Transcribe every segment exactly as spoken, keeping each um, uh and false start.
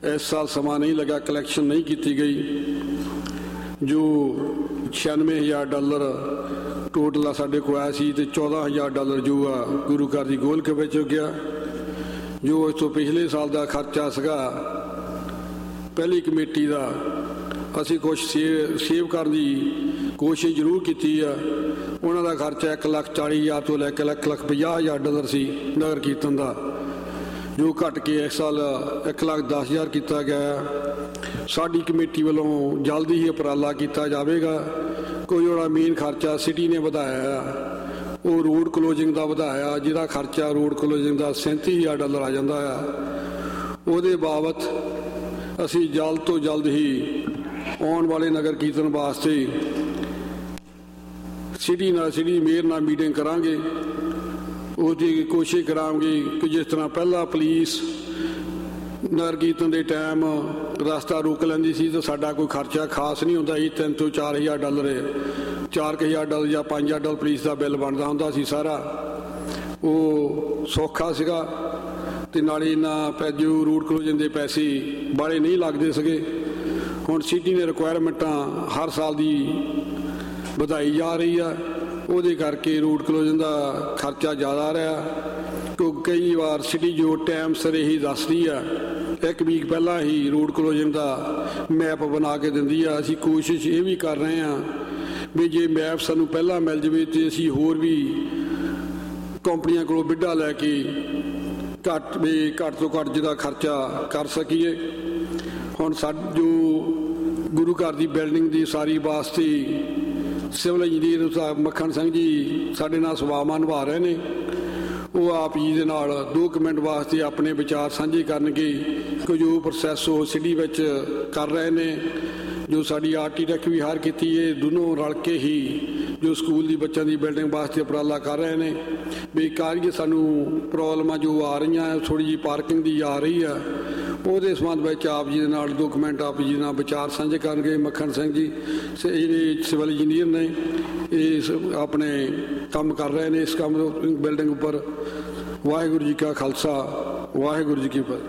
इस साल समा नहीं लगा, कलैक्शन नहीं की गई। जो छियानवे हज़ार डॉलर टोटल आ साढ़े को आया सी ते चौदह हज़ार डॉलर जो आ गुरु घर की गोलक विच गया। जो इस तो पिछले साल का खर्चा सीगा पहली कमेटी का, असी कुछ सेव सेव करने की कोशिश जरूर की है। उन्हों का खर्चा एक लख चाली हज़ार तो लैके एक लख पचास हज़ार डॉलर सी नगर कीर्तन का, जो घट के इस साल एक लख दस हज़ार किया गया। साडी कमेटी वालों जल्दी ही उपराला किया जाएगा। कोई जोड़ा मेन खर्चा सिटी ने बढ़ाया वो रोड क्लोजिंग का बढ़ाया, जिहदा खर्चा रोड क्लोजिंग का सैंती हज़ार डॉलर आ जाता है। वो बाबत असी जल्द तो जल्द ही आने वाले नगर कीर्तन वास्ते सिटी ना सिटी मेयर नाल मीटिंग करांगे। उसकी कोशिश करांगे कि जिस तरह पहला पुलिस नगर कीर्तन के टाइम रास्ता रोक लैंदी सी तो साडा कोई खर्चा खास नहीं होंदा सी। तीन तो चार हज़ार डॉलर चार क हज़ार डॉलर या पाँच हज़ार डॉलर पुलिस का बिल बनता होंदा सी सारा, वो सौखा सीगा ते नाले इन्ना पैजो रोड क्लोजिंग के पैसे बाले नहीं लगते सके। हुण सिटी ने रिक्वायरमेंटां हर साल की ਵਧਾਈ जा रही है, ਉਹਦੇ करके रोड क्लोजिंग का खर्चा ज़्यादा रहा। क्योंकि कई बार सिटी जो टाइम सिर ही दसदी है, एक वीक पहला ही रोड क्लोजिंग का मैप बना के दिंदी है। असी कोशिश ये भी कर रहे हैं भी जे मैप सानू पहला मिल जाए तो असी होर भी कंपनियां कोलों बिड्डा लैके घट भी घट तो घट जिहदा खर्चा कर सकीए। हुण साड जो गुरु घर की बिल्डिंग की सारी वास्ते सिविल इंजीनियर मक्खन सिंह जी साडे नाल सवावां निभा रहे हैं। वो आप जी दे नाल दो कमेंट वास्ते अपने विचार साझे करनगे कि जो प्रोसैस वो सिटी विच कर रहे हैं। जो साडी आर्कीटैक्ट भी हायर की है, दोनों रल के ही जो स्कूल की बच्चों की बिल्डिंग वास्ते उपराला कर रहे हैं भी कारिए सानू प्रॉब्लमां जो आ रही हैं थोड़ी जी पार्किंग की आ रही है। वो संबंध में आप जी नाल दो कमेंट आप जी नाल विचार साझे करनगे। मक्खन सिंह जी जिहड़े सिविल इंजीनियर ने इस अपने काम कर रहे हैं इस काम बिल्डिंग उपर। वाहिगुरू जी का खालसा वाहिगुरू जी की फतेह।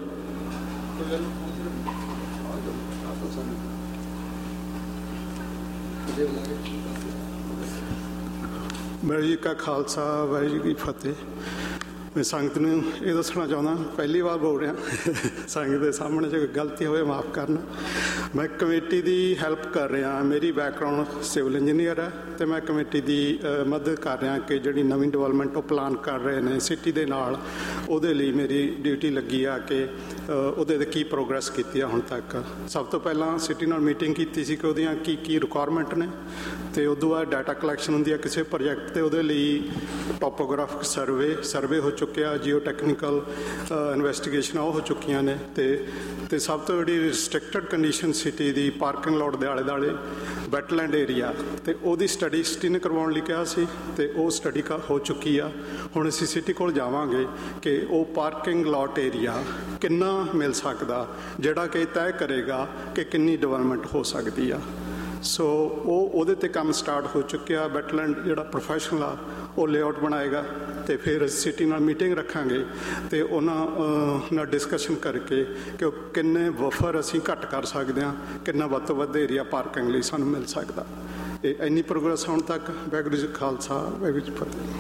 वाहिगुरू जी का खालसा वाहिगुरू जी की फतेह। मैं संगत नूं ये दसना चाहना, पहली बार बोल रहा संगत के सामने जो गलती होए माफ़ करना। मैं कमेटी की हैल्प कर रहा, मेरी बैकग्राउंड सिविल इंजीनियर है तो मैं कमेटी की मदद कर रहा कि जी नवीं डिवेलपमेंट प्लान कर रहे हैं सिटी के नाल, उहदे लई मेरी ड्यूटी लगी आ कि उहदे की प्रोग्रेस की है हुण तक। सब तो पहला सिटी नाल मीटिंग की सी कि उहदियां की की रिक्वायरमेंट ने, तो उदों बाद डाटा कलैक्शन हुंदी है किसी प्रोजैक्ट, तो उहदे लई टोपोग्राफिक सर्वे सर्वे हो चुकिया, जियो टैक्नीकल इन्वैसटीगेशन हो चुकिया ने। तो तो सब तो जी रिस्ट्रिक्टेड कंडीशन सिटी की पार्किंग लॉट के आले दुआले वैटलैंड एरिया, तो वो स्टडी सिटी ने करवाने कहा सी, तो वो स्टडी का हो चुकी आ। हुण असीं सिटी कोल जावांगे कि वो पार्किंग लॉट एरिया कितना मिल सकदा, जिहड़ा कि तय करेगा कि कितनी डिवेलपमेंट हो सकती है। सो वो उहदे ते काम स्टार्ट हो चुकिया। वैटलैंड जिहड़ा प्रोफैशनल आ वो लेआउट बनाएगा, तो फिर सिटी नाल मीटिंग रखांगे तो उन्हां नाल डिस्कशन करके कि किन्ने बफर असीं घट कर सकते हैं, कितना वध तो वध एरिया पार्किंग लई सानूं मिल सकदा। इन्नी प्रोग्रेस हुण तक। वाहिगुरू जी खालसा वाहिगुरू जी फतेह।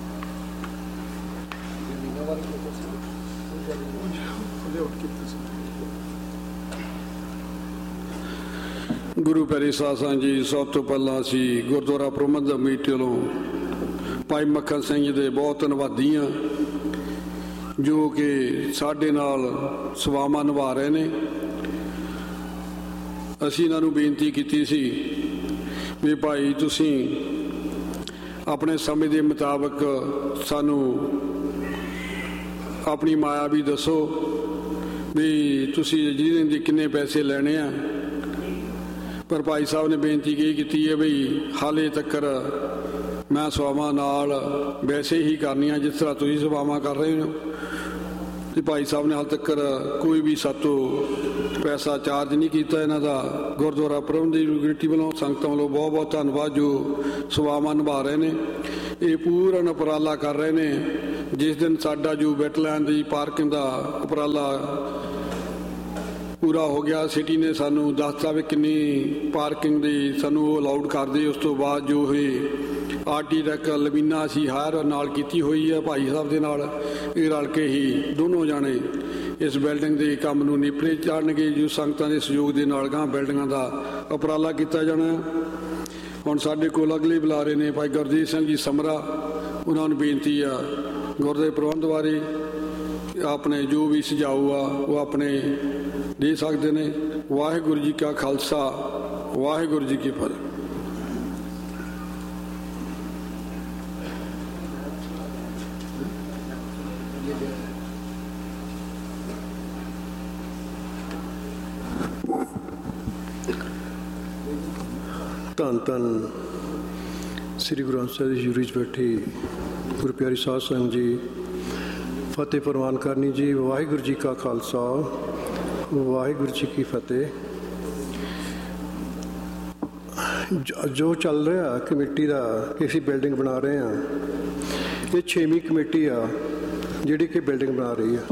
गुरु प्यारे साध संगत जी, सब तो पहला असी गुरुद्वारा प्रबंधक कमेटी वालों भाई मक्खन सिंह जी के बहुत धन्नवादी हाँ, जो कि साडे नाल सवावां निभा रहे हैं। असी इन्हां बेनती की सी भी भाई तुसीं अपने समय के मुताबिक सानू अपनी माया भी दसो भी तुसीं जिहदे दी किन्ने पैसे लेने आ। पर भाई साहब ने बेनती ये की है भी हाले तक मैं सवावां नाल वैसे ही करनी जिस तरह तुसीं सवावां कर रहे हो। तो भाई साहब ने हाल तक कोई भी सातों पैसा चार्ज नहीं किया। इन्हां दा गुरुद्वारा प्रबंधक कमेटी वालों संगतां वालों बहुत बहुत धन्नवाद जो सवावां निभा रहे हैं। ये पूरा उपराला कर रहे हैं। जिस दिन साडा जो वैटलैंड की पार्किंग का उपराला ਪੂਰਾ ਹੋ ਗਿਆ। ਸਿਟੀ ਨੇ ਸਾਨੂੰ ਦੱਸਤਾ ਵੀ ਕਿੰਨੀ ਪਾਰਕਿੰਗ ਦੀ ਸਾਨੂੰ ਉਹ ਅਲਾਉਡ ਕਰਦੇ। ਉਸ ਤੋਂ ਬਾਅਦ ਜੋ ਇਹ ਆਰਟੀਟੈਕ ਲਵੀਨਾ ਅਸੀਂ ਹਾਇਰ ਨਾਲ ਕੀਤੀ ਹੋਈ ਹੈ ਭਾਈ ਸਾਹਿਬ ਦੇ ਨਾਲ, ਇਹ ਰਲ ਕੇ ਹੀ ਦੋਨੋਂ ਜਾਣੇ ਇਸ ਬਿਲਡਿੰਗ ਦੇ ਕੰਮ ਨੂੰ ਨੇਪਰੇ ਚਾੜਨਗੇ, ਜੋ ਸੰਗਤਾਂ ਦੇ ਸਹਿਯੋਗ ਦੇ ਨਾਲ ਗਾਂ ਬਿਲਡਿੰਗਾਂ ਦਾ ਉਪਰਾਲਾ ਕੀਤਾ ਜਾਣਾ। ਹੁਣ ਸਾਡੇ ਕੋਲ ਅਗਲੇ ਬੁਲਾਰੇ ਨੇ ਭਾਈ ਗੁਰਜੀਤ ਸਿੰਘ ਜੀ ਸਮਰਾ, ਉਹਨਾਂ ਨੂੰ ਬੇਨਤੀ ਆ ਗੁਰਦੇ ਪ੍ਰਬੰਧ ਬਾਰੇ ਆਪਣੇ ਜੋ ਵੀ ਸੁਝਾਅ ਆ ਉਹ ਆਪਣੇ ਦੇ ਸਕਦੇ ਨੇ। ਵਾਹਿਗੁਰੂ ਜੀ ਕਾ ਖਾਲਸਾ, ਵਾਹਿਗੁਰੂ ਜੀ ਕੀ ਫਤਿਹ। ਧੰਨ ਧੰਨ ਸ੍ਰੀ ਗੁਰੂ ਗ੍ਰੰਥ ਸਾਹਿਬ ਦੀ ਹਜ਼ੂਰੀ 'ਚ ਬੈਠੀ ਗੁਰੂ ਪਿਆਰੀ ਸਾਧ ਸੰਗਤ ਜੀ, ਫਤਿਹ ਪ੍ਰਵਾਨ ਕਰਨੀ ਜੀ। ਵਾਹਿਗੁਰੂ ਜੀ ਕਾ ਖਾਲਸਾ, ਵਾਹਿਗੁਰੂ ਜੀ ਕੀ ਫਤਿਹ। ਜੋ ਚੱਲ ਰਿਹਾ ਕਮੇਟੀ ਦਾ ਕਿ ਅਸੀਂ ਬਿਲਡਿੰਗ ਬਣਾ ਰਹੇ ਹਾਂ, ਇਹ ਛੇਵੀਂ ਕਮੇਟੀ ਆ ਜਿਹੜੀ ਕਿ ਬਿਲਡਿੰਗ ਬਣਾ ਰਹੀ ਆ।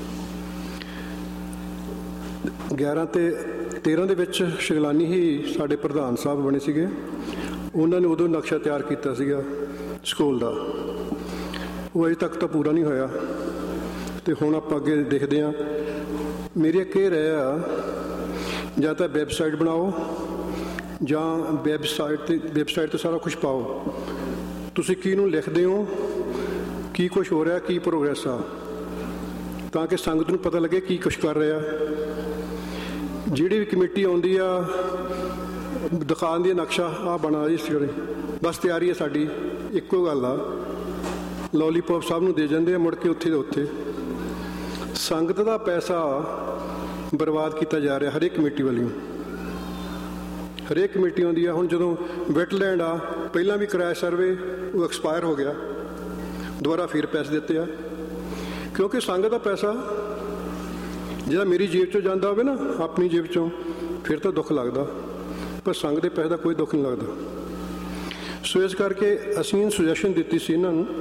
ਗਿਆਰਾਂ ਤੇ ਤੇਰਾਂ ਦੇ ਵਿੱਚ ਸ਼ਗਲਾਨੀ ਹੀ ਸਾਡੇ ਪ੍ਰਧਾਨ ਸਾਹਿਬ ਬਣੇ ਸੀਗੇ, ਉਹਨਾਂ ਨੇ ਉਦੋਂ ਨਕਸ਼ਾ ਤਿਆਰ ਕੀਤਾ ਸੀਗਾ ਸਕੂਲ ਦਾ, ਉਹ ਅਜੇ ਤੱਕ ਤਾਂ ਪੂਰਾ ਨਹੀਂ ਹੋਇਆ। ਅਤੇ ਹੁਣ ਆਪਾਂ ਅੱਗੇ ਦੇਖਦੇ ਹਾਂ। ਮੇਰੇ ਕਹਿ ਰਹੇ ਆ ਜਾਂ ਤਾਂ ਵੈਬਸਾਈਟ ਬਣਾਓ ਜਾਂ ਵੈਬਸਾਈਟ 'ਤੇ ਵੈਬਸਾਈਟ 'ਤੇ ਸਾਰਾ ਕੁਛ ਪਾਓ। ਤੁਸੀਂ ਕੀ ਨੂੰ ਲਿਖਦੇ ਹੋ, ਕੀ ਕੁਛ ਹੋ ਰਿਹਾ, ਕੀ ਪ੍ਰੋਗਰੈਸ ਆ, ਤਾਂ ਕਿ ਸੰਗਤ ਨੂੰ ਪਤਾ ਲੱਗੇ ਕੀ ਕੁਛ ਕਰ ਰਿਹਾ। ਜਿਹੜੀ ਵੀ ਕਮੇਟੀ ਆਉਂਦੀ ਆ ਦਿਖਾਉਣ ਦੀ ਨਕਸ਼ਾ ਆਹ ਬਣਾ ਜੀ ਸਵੇਰੇ, ਬਸ ਤਿਆਰੀ ਹੈ ਸਾਡੀ। ਇੱਕੋ ਗੱਲ ਆ, ਲੋਲੀਪੋਪ ਸਭ ਨੂੰ ਦੇ ਜਾਂਦੇ ਆ, ਮੁੜ ਕੇ ਉੱਥੇ ਦੇ ਉੱਥੇ ਸੰਗਤ ਦਾ ਪੈਸਾ ਬਰਬਾਦ ਕੀਤਾ ਜਾ ਰਿਹਾ ਹਰੇਕ ਕਮੇਟੀ ਵੱਲੋਂ। ਹਰੇਕ ਕਮੇਟੀ ਆਉਂਦੀ ਆ। ਹੁਣ ਜਦੋਂ ਵੈਟਲੈਂਡ ਆ, ਪਹਿਲਾਂ ਵੀ ਕਰਾਇਆ ਸਰਵੇ, ਉਹ ਐਕਸਪਾਇਰ ਹੋ ਗਿਆ, ਦੁਬਾਰਾ ਫਿਰ ਪੈਸੇ ਦਿੱਤੇ ਆ, ਕਿਉਂਕਿ ਸੰਗਤ ਦਾ ਪੈਸਾ ਜਿਹੜਾ ਮੇਰੀ ਜੇਬ 'ਚੋਂ ਜਾਂਦਾ ਹੋਵੇ ਨਾ, ਆਪਣੀ ਜੇਬ 'ਚੋਂ, ਫਿਰ ਤਾਂ ਦੁੱਖ ਲੱਗਦਾ, ਪਰ ਸੰਗਤ ਦੇ ਪੈਸੇ ਦਾ ਕੋਈ ਦੁੱਖ ਨਹੀਂ ਲੱਗਦਾ। ਸੋ ਇਸ ਕਰਕੇ ਅਸੀਂ ਸੁਜੈਸ਼ਨ ਦਿੱਤੀ ਸੀ ਇਹਨਾਂ ਨੂੰ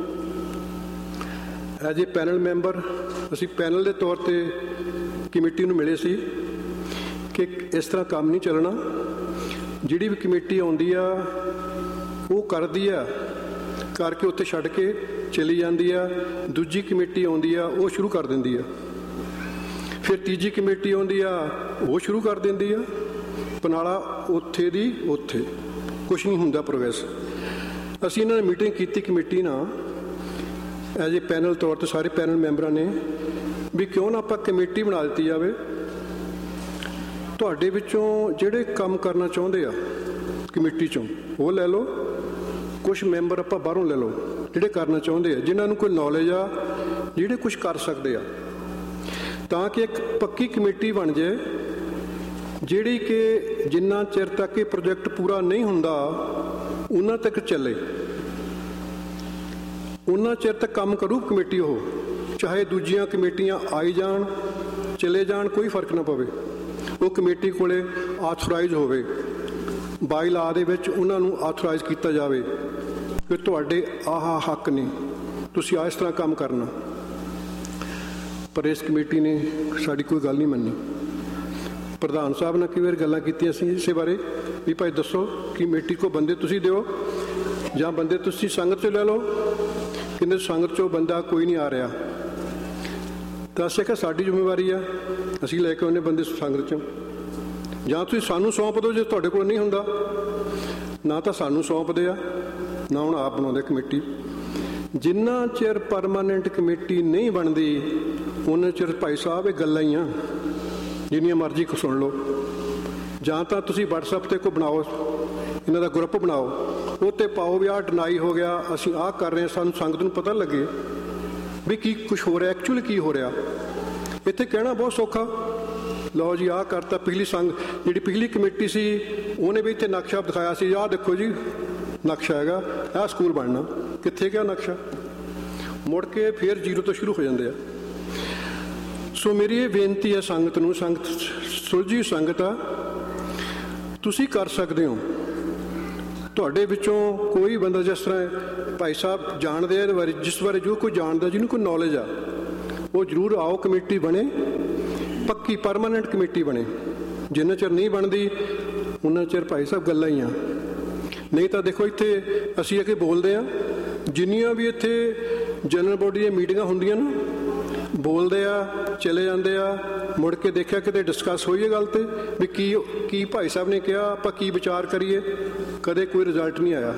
ਐਜ ਏ ਪੈਨਲ ਮੈਂਬਰ। ਅਸੀਂ ਪੈਨਲ ਦੇ ਤੌਰ 'ਤੇ ਕਮੇਟੀ ਨੂੰ ਮਿਲੇ ਸੀ ਕਿ ਇਸ ਤਰ੍ਹਾਂ ਕੰਮ ਨਹੀਂ ਚੱਲਣਾ। ਜਿਹੜੀ ਵੀ ਕਮੇਟੀ ਆਉਂਦੀ ਆ ਉਹ ਕਰਦੀ ਆ, ਕਰਕੇ ਉੱਥੇ ਛੱਡ ਕੇ ਚਲੀ ਜਾਂਦੀ ਆ। ਦੂਜੀ ਕਮੇਟੀ ਆਉਂਦੀ ਆ ਉਹ ਸ਼ੁਰੂ ਕਰ ਦਿੰਦੀ ਆ, ਫਿਰ ਤੀਜੀ ਕਮੇਟੀ ਆਉਂਦੀ ਆ ਉਹ ਸ਼ੁਰੂ ਕਰ ਦਿੰਦੀ ਆ। ਪਨਾਲਾ ਉੱਥੇ ਦੀ ਉੱਥੇ, ਕੁਛ ਨਹੀਂ ਹੁੰਦਾ ਪ੍ਰੋਗਰੈਸ। ਅਸੀਂ ਇਹਨਾਂ ਨੇ ਮੀਟਿੰਗ ਕੀਤੀ ਕਮੇਟੀ ਨਾਲ ਐਜ ਏ ਪੈਨਲ ਤੌਰ 'ਤੇ, ਸਾਰੇ ਪੈਨਲ ਮੈਂਬਰਾਂ ਨੇ, ਵੀ ਕਿਉਂ ਨਾ ਆਪਾਂ ਕਮੇਟੀ ਬਣਾ ਦਿੱਤੀ ਜਾਵੇ। ਤੁਹਾਡੇ ਵਿੱਚੋਂ ਜਿਹੜੇ ਕੰਮ ਕਰਨਾ ਚਾਹੁੰਦੇ ਆ ਕਮੇਟੀ 'ਚੋਂ ਉਹ ਲੈ ਲਓ, ਕੁਛ ਮੈਂਬਰ ਆਪਾਂ ਬਾਹਰੋਂ ਲੈ ਲਓ ਜਿਹੜੇ ਕਰਨਾ ਚਾਹੁੰਦੇ ਆ, ਜਿਨ੍ਹਾਂ ਨੂੰ ਕੋਈ ਨੌਲੇਜ ਆ, ਜਿਹੜੇ ਕੁਛ ਕਰ ਸਕਦੇ ਆ, ਤਾਂ ਕਿ ਇੱਕ ਪੱਕੀ ਕਮੇਟੀ ਬਣ ਜਾਏ ਜਿਹੜੀ ਕਿ ਜਿੰਨਾ ਚਿਰ ਤੱਕ ਇਹ ਪ੍ਰੋਜੈਕਟ ਪੂਰਾ ਨਹੀਂ ਹੁੰਦਾ ਉਹਨਾਂ ਤੱਕ ਚੱਲੇ, ਉਹਨਾਂ ਚਿਰ ਤੱਕ ਕੰਮ ਕਰੂ ਕਮੇਟੀ। ਉਹ ਚਾਹੇ ਦੂਜੀਆਂ ਕਮੇਟੀਆਂ ਆਈ ਜਾਣ ਚਲੇ ਜਾਣ, ਕੋਈ ਫਰਕ ਨਾ ਪਵੇ, ਉਹ ਕਮੇਟੀ ਕੋਲੇ ਆਥੋਰਾਈਜ਼ ਹੋਵੇ, ਬਾਈ ਲਾ ਦੇ ਵਿੱਚ ਉਹਨਾਂ ਨੂੰ ਆਥੋਰਾਈਜ਼ ਕੀਤਾ ਜਾਵੇ ਕਿ ਤੁਹਾਡੇ ਆਹ ਹੱਕ ਨੇ, ਤੁਸੀਂ ਇਸ ਤਰ੍ਹਾਂ ਕੰਮ ਕਰਨਾ। ਪਰ ਇਸ ਕਮੇਟੀ ਨੇ ਸਾਡੀ ਕੋਈ ਗੱਲ ਨਹੀਂ ਮੰਨੀ। ਪ੍ਰਧਾਨ ਸਾਹਿਬ ਨਾਲ ਕਈ ਵਾਰ ਗੱਲਾਂ ਕੀਤੀਆਂ ਸੀ ਇਸੇ ਬਾਰੇ ਵੀ ਭਾਈ ਦੱਸੋ ਕਮੇਟੀ ਕੋ ਬੰਦੇ ਤੁਸੀਂ ਦਿਓ ਜਾਂ ਬੰਦੇ ਤੁਸੀਂ ਸੰਗਤ 'ਚੋਂ ਲੈ ਲਓ। ਕਹਿੰਦੇ ਸੰਗਤ 'ਚੋਂ ਬੰਦਾ ਕੋਈ ਨਹੀਂ ਆ ਰਿਹਾ। ਤਾਂ ਅਸੀਂ ਕਿਹਾ ਸਾਡੀ ਜ਼ਿੰਮੇਵਾਰੀ ਆ, ਅਸੀਂ ਲੈ ਕੇ ਆਉਂਦੇ ਬੰਦੇ ਸੰਗਤ 'ਚੋਂ, ਜਾਂ ਤੁਸੀਂ ਸਾਨੂੰ ਸੌਂਪ ਦਿਓ ਜੇ ਤੁਹਾਡੇ ਕੋਲ ਨਹੀਂ ਹੁੰਦਾ। ਨਾ ਤਾਂ ਸਾਨੂੰ ਸੌਂਪਦੇ ਆ, ਨਾ ਹੁਣ ਆਪ ਬਣਾਉਂਦੇ ਕਮੇਟੀ। ਜਿੰਨਾ ਚਿਰ ਪਰਮਾਨੈਂਟ ਕਮੇਟੀ ਨਹੀਂ ਬਣਦੀ ਉਹਨਾਂ ਚਿਰ ਭਾਈ ਸਾਹਿਬ ਇਹ ਗੱਲਾਂ ਹੀ ਆ, ਜਿੰਨੀਆਂ ਮਰਜ਼ੀ ਕੋ ਸੁਣ ਲਓ। ਜਾਂ ਤਾਂ ਤੁਸੀਂ ਵਟਸਐਪ 'ਤੇ ਕੋਈ ਬਣਾਓ, ਇਹਨਾਂ ਦਾ ਗਰੁੱਪ ਬਣਾਓ, ਉਹ 'ਤੇ ਪਾਓ ਵੀ ਆਹ ਡਿਨਾਈ ਹੋ ਗਿਆ, ਅਸੀਂ ਆਹ ਕਰ ਰਹੇ ਹਾਂ, ਸਾਨੂੰ ਸੰਗਤ ਨੂੰ ਪਤਾ ਲੱਗੇ ਵੀ ਕੀ ਕੁਛ ਹੋ ਰਿਹਾ, ਐਕਚੁਅਲੀ ਕੀ ਹੋ ਰਿਹਾ। ਇੱਥੇ ਕਹਿਣਾ ਬਹੁਤ ਸੌਖਾ, ਲਓ ਜੀ ਆਹ ਕਰਤਾ। ਪਿਛਲੀ ਸੰਗ ਜਿਹੜੀ ਪਿਛਲੀ ਕਮੇਟੀ ਸੀ ਉਹਨੇ ਵੀ ਇੱਥੇ ਨਕਸ਼ਾ ਦਿਖਾਇਆ ਸੀ, ਆਹ ਦੇਖੋ ਜੀ ਨਕਸ਼ਾ ਹੈਗਾ, ਆਹ ਸਕੂਲ ਬਣਨਾ। ਕਿੱਥੇ ਗਿਆ ਨਕਸ਼ਾ? ਮੁੜ ਕੇ ਫਿਰ ਜ਼ੀਰੋ ਤੋਂ ਸ਼ੁਰੂ ਹੋ ਜਾਂਦੇ ਆ। ਸੋ ਮੇਰੀ ਇਹ ਬੇਨਤੀ ਹੈ ਸੰਗਤ ਨੂੰ, ਸੰਗਤ ਸੁਲਝੀ ਸੰਗਤ ਆ, ਤੁਸੀਂ ਕਰ ਸਕਦੇ ਹੋ। ਤੁਹਾਡੇ ਵਿੱਚੋਂ ਕੋਈ ਬੰਦਾ ਜਿਸ ਤਰ੍ਹਾਂ ਭਾਈ ਸਾਹਿਬ ਜਾਣਦੇ ਆ ਇਹਦੇ ਬਾਰੇ, ਜਿਸ ਬਾਰੇ ਜੋ ਕੋਈ ਜਾਣਦਾ, ਜਿਹਨੂੰ ਕੋਈ ਨੌਲੇਜ ਆ, ਉਹ ਜ਼ਰੂਰ ਆਓ, ਕਮੇਟੀ ਬਣੇ। ਪੱਕੀ ਪਰਮਾਨੈਂਟ ਕਮੇਟੀ ਬਣੇ। ਜਿੰਨਾ ਚਿਰ ਨਹੀਂ ਬਣਦੀ ਉਹਨਾਂ ਚਿਰ ਭਾਈ ਸਾਹਿਬ ਗੱਲਾਂ ਹੀ ਆ। ਨਹੀਂ ਤਾਂ ਦੇਖੋ ਇੱਥੇ ਅਸੀਂ ਅੱਗੇ ਬੋਲਦੇ ਹਾਂ, ਜਿੰਨੀਆਂ ਵੀ ਇੱਥੇ ਜਨਰਲ ਬੋਡੀ ਦੀਆਂ ਮੀਟਿੰਗਾਂ ਹੁੰਦੀਆਂ ਨਾ, ਬੋਲਦੇ ਆ ਚਲੇ ਜਾਂਦੇ ਆ, ਮੁੜ ਕੇ ਦੇਖਿਆ ਕਿਤੇ ਡਿਸਕਸ ਹੋਈ ਹੈ ਗੱਲ 'ਤੇ ਵੀ ਕੀ ਕੀ ਭਾਈ ਸਾਹਿਬ ਨੇ ਕਿਹਾ, ਆਪਾਂ ਕੀ ਵਿਚਾਰ ਕਰੀਏ, ਕਦੇ ਕੋਈ ਰਿਜ਼ਲਟ ਨਹੀਂ ਆਇਆ।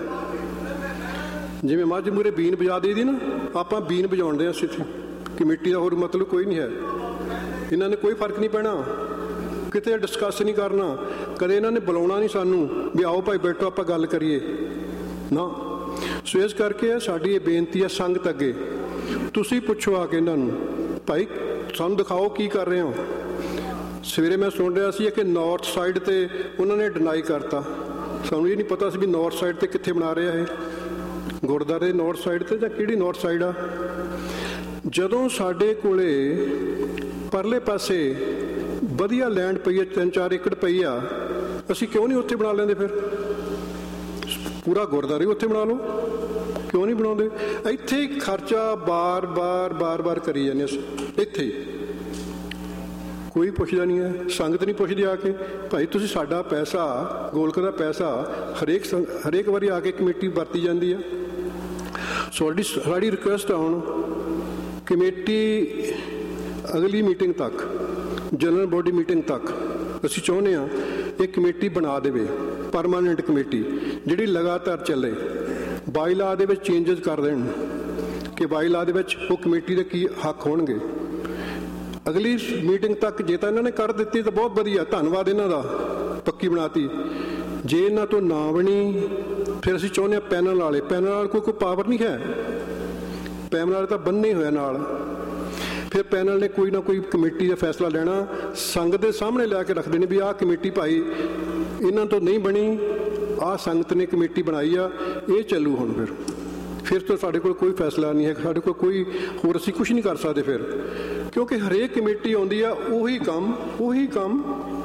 ਜਿਵੇਂ ਮੱਝ ਮੂਹਰੇ ਬੀਨ ਵਜਾ ਦੇਈ ਦੀ ਨਾ, ਆਪਾਂ ਬੀਨ ਵਜਾਉਂਦੇ ਹਾਂ ਇੱਥੇ। ਕਮੇਟੀ ਦਾ ਹੋਰ ਮਤਲਬ ਕੋਈ ਨਹੀਂ ਹੈ। ਇਹਨਾਂ ਨੇ ਕੋਈ ਫਰਕ ਨਹੀਂ ਪੈਣਾ, ਕਿਤੇ ਡਿਸਕਸ ਨਹੀਂ ਕਰਨਾ, ਕਦੇ ਇਹਨਾਂ ਨੇ ਬੁਲਾਉਣਾ ਨਹੀਂ ਸਾਨੂੰ ਵੀ ਆਓ ਭਾਈ ਬੈਠੋ ਆਪਾਂ ਗੱਲ ਕਰੀਏ ਨਾ। ਸੋ ਇਸ ਕਰਕੇ ਸਾਡੀ ਇਹ ਬੇਨਤੀ ਹੈ ਸੰਗਤ ਅੱਗੇ, ਤੁਸੀਂ ਪੁੱਛੋ ਆ ਕੇ ਇਹਨਾਂ ਨੂੰ, ਭਾਈ ਸਾਨੂੰ ਦਿਖਾਓ ਕੀ ਕਰ ਰਹੇ ਹੋ। ਸਵੇਰੇ ਮੈਂ ਸੁਣ ਰਿਹਾ ਸੀ ਕਿ ਨਾਰਥ ਸਾਈਡ 'ਤੇ ਉਹਨਾਂ ਨੇ ਡਿਨਾਈ ਕਰਤਾ। ਸਾਨੂੰ ਇਹ ਨਹੀਂ ਪਤਾ ਸੀ ਵੀ ਨਾਰਥ ਸਾਈਡ 'ਤੇ ਕਿੱਥੇ ਬਣਾ ਰਿਹਾ ਇਹ ਗੁਰਦੁਆਰੇ, ਨਾਰਥ ਸਾਈਡ 'ਤੇ ਜਾਂ ਕਿਹੜੀ ਨਾਰਥ ਸਾਈਡ ਆ। ਜਦੋਂ ਸਾਡੇ ਕੋਲੇ ਪਰਲੇ ਪਾਸੇ ਵਧੀਆ ਲੈਂਡ ਪਈ ਹੈ, ਤਿੰਨ ਚਾਰ ਏਕੜ ਪਈ ਆ, ਅਸੀਂ ਕਿਉਂ ਨਹੀਂ ਉੱਥੇ ਬਣਾ ਲੈਂਦੇ? ਫਿਰ ਪੂਰਾ ਗੁਰਦੁਆਰਾ ਉੱਥੇ ਬਣਾ ਲਓ, ਕਿਉਂ ਨਹੀਂ ਬਣਾਉਂਦੇ? ਇੱਥੇ ਹੀ ਖਰਚਾ ਬਾਰ ਬਾਰ ਬਾਰ ਬਾਰ ਕਰੀ ਜਾਂਦੇ ਅਸੀਂ। ਇੱਥੇ ਹੀ ਕੋਈ ਪੁੱਛਦਾ ਨਹੀਂ ਹੈ, ਸੰਗਤ ਨਹੀਂ ਪੁੱਛਦੀ ਆ ਕੇ ਭਾਈ ਤੁਸੀਂ ਸਾਡਾ ਪੈਸਾ, ਗੋਲਕ ਦਾ ਪੈਸਾ ਹਰੇਕ ਹਰੇਕ ਵਾਰੀ ਆ ਕੇ ਕਮੇਟੀ ਵਰਤੀ ਜਾਂਦੀ ਆ। ਸਾਡੀ ਸਾਡੀ ਰਿਕੁਐਸਟ ਆ ਹੁਣ ਕਮੇਟੀ ਅਗਲੀ ਮੀਟਿੰਗ ਤੱਕ, ਜਨਰਲ ਬੋਡੀ ਮੀਟਿੰਗ ਤੱਕ ਅਸੀਂ ਚਾਹੁੰਦੇ ਹਾਂ ਇਹ ਕਮੇਟੀ ਬਣਾ ਦੇਵੇ, ਪਰਮਾਨੈਂਟ ਕਮੇਟੀ ਜਿਹੜੀ ਲਗਾਤਾਰ ਚੱਲੇ। ਬਾਈਲਾ ਦੇ ਵਿੱਚ ਚੇਂਜਸ ਕਰ ਦੇਣ ਕਿ ਬਾਈਲਾ ਦੇ ਵਿੱਚ ਉਹ ਕਮੇਟੀ ਦੇ ਕੀ ਹੱਕ ਹੋਣਗੇ। ਅਗਲੀ ਮੀਟਿੰਗ ਤੱਕ ਜੇ ਤਾਂ ਇਹਨਾਂ ਨੇ ਕਰ ਦਿੱਤੀ ਤਾਂ ਬਹੁਤ ਵਧੀਆ, ਧੰਨਵਾਦ ਇਹਨਾਂ ਦਾ, ਪੱਕੀ ਬਣਾਤੀ। ਜੇ ਇਹਨਾਂ ਤੋਂ ਨਾ ਬਣੀ ਫਿਰ ਅਸੀਂ ਚਾਹੁੰਦੇ ਹਾਂ ਪੈਨਲ ਵਾਲੇ, ਪੈਨਲ ਵਾਲੇ ਕੋਈ ਕੋਈ ਪਾਵਰ ਨਹੀਂ ਹੈ, ਪੈਨਲ ਵਾਲੇ ਤਾਂ ਬੰਨੇ ਹੋਇਆ ਨਾਲ। ਫਿਰ ਪੈਨਲ ਨੇ ਕੋਈ ਨਾ ਕੋਈ ਕਮੇਟੀ ਦਾ ਫੈਸਲਾ ਲੈਣਾ, ਸੰਗਤ ਦੇ ਸਾਹਮਣੇ ਲਿਆ ਕੇ ਰੱਖ ਦੇਣੀ ਵੀ ਆਹ ਕਮੇਟੀ ਭਾਈ ਇਹਨਾਂ ਤੋਂ ਨਹੀਂ ਬਣੀ, ਆਹ ਸੰਗਤ ਨੇ ਕਮੇਟੀ ਬਣਾਈ ਆ, ਇਹ ਚੱਲੂ ਹੁਣ। ਫਿਰ ਫਿਰ ਤਾਂ ਸਾਡੇ ਕੋਲ ਕੋਈ ਫੈਸਲਾ ਨਹੀਂ ਹੈ, ਸਾਡੇ ਕੋਲ ਕੋਈ ਹੋਰ ਅਸੀਂ ਕੁਛ ਨਹੀਂ ਕਰ ਸਕਦੇ ਫਿਰ, ਕਿਉਂਕਿ ਹਰੇਕ ਕਮੇਟੀ ਆਉਂਦੀ ਆ ਉਹੀ ਕੰਮ ਉਹੀ ਕੰਮ।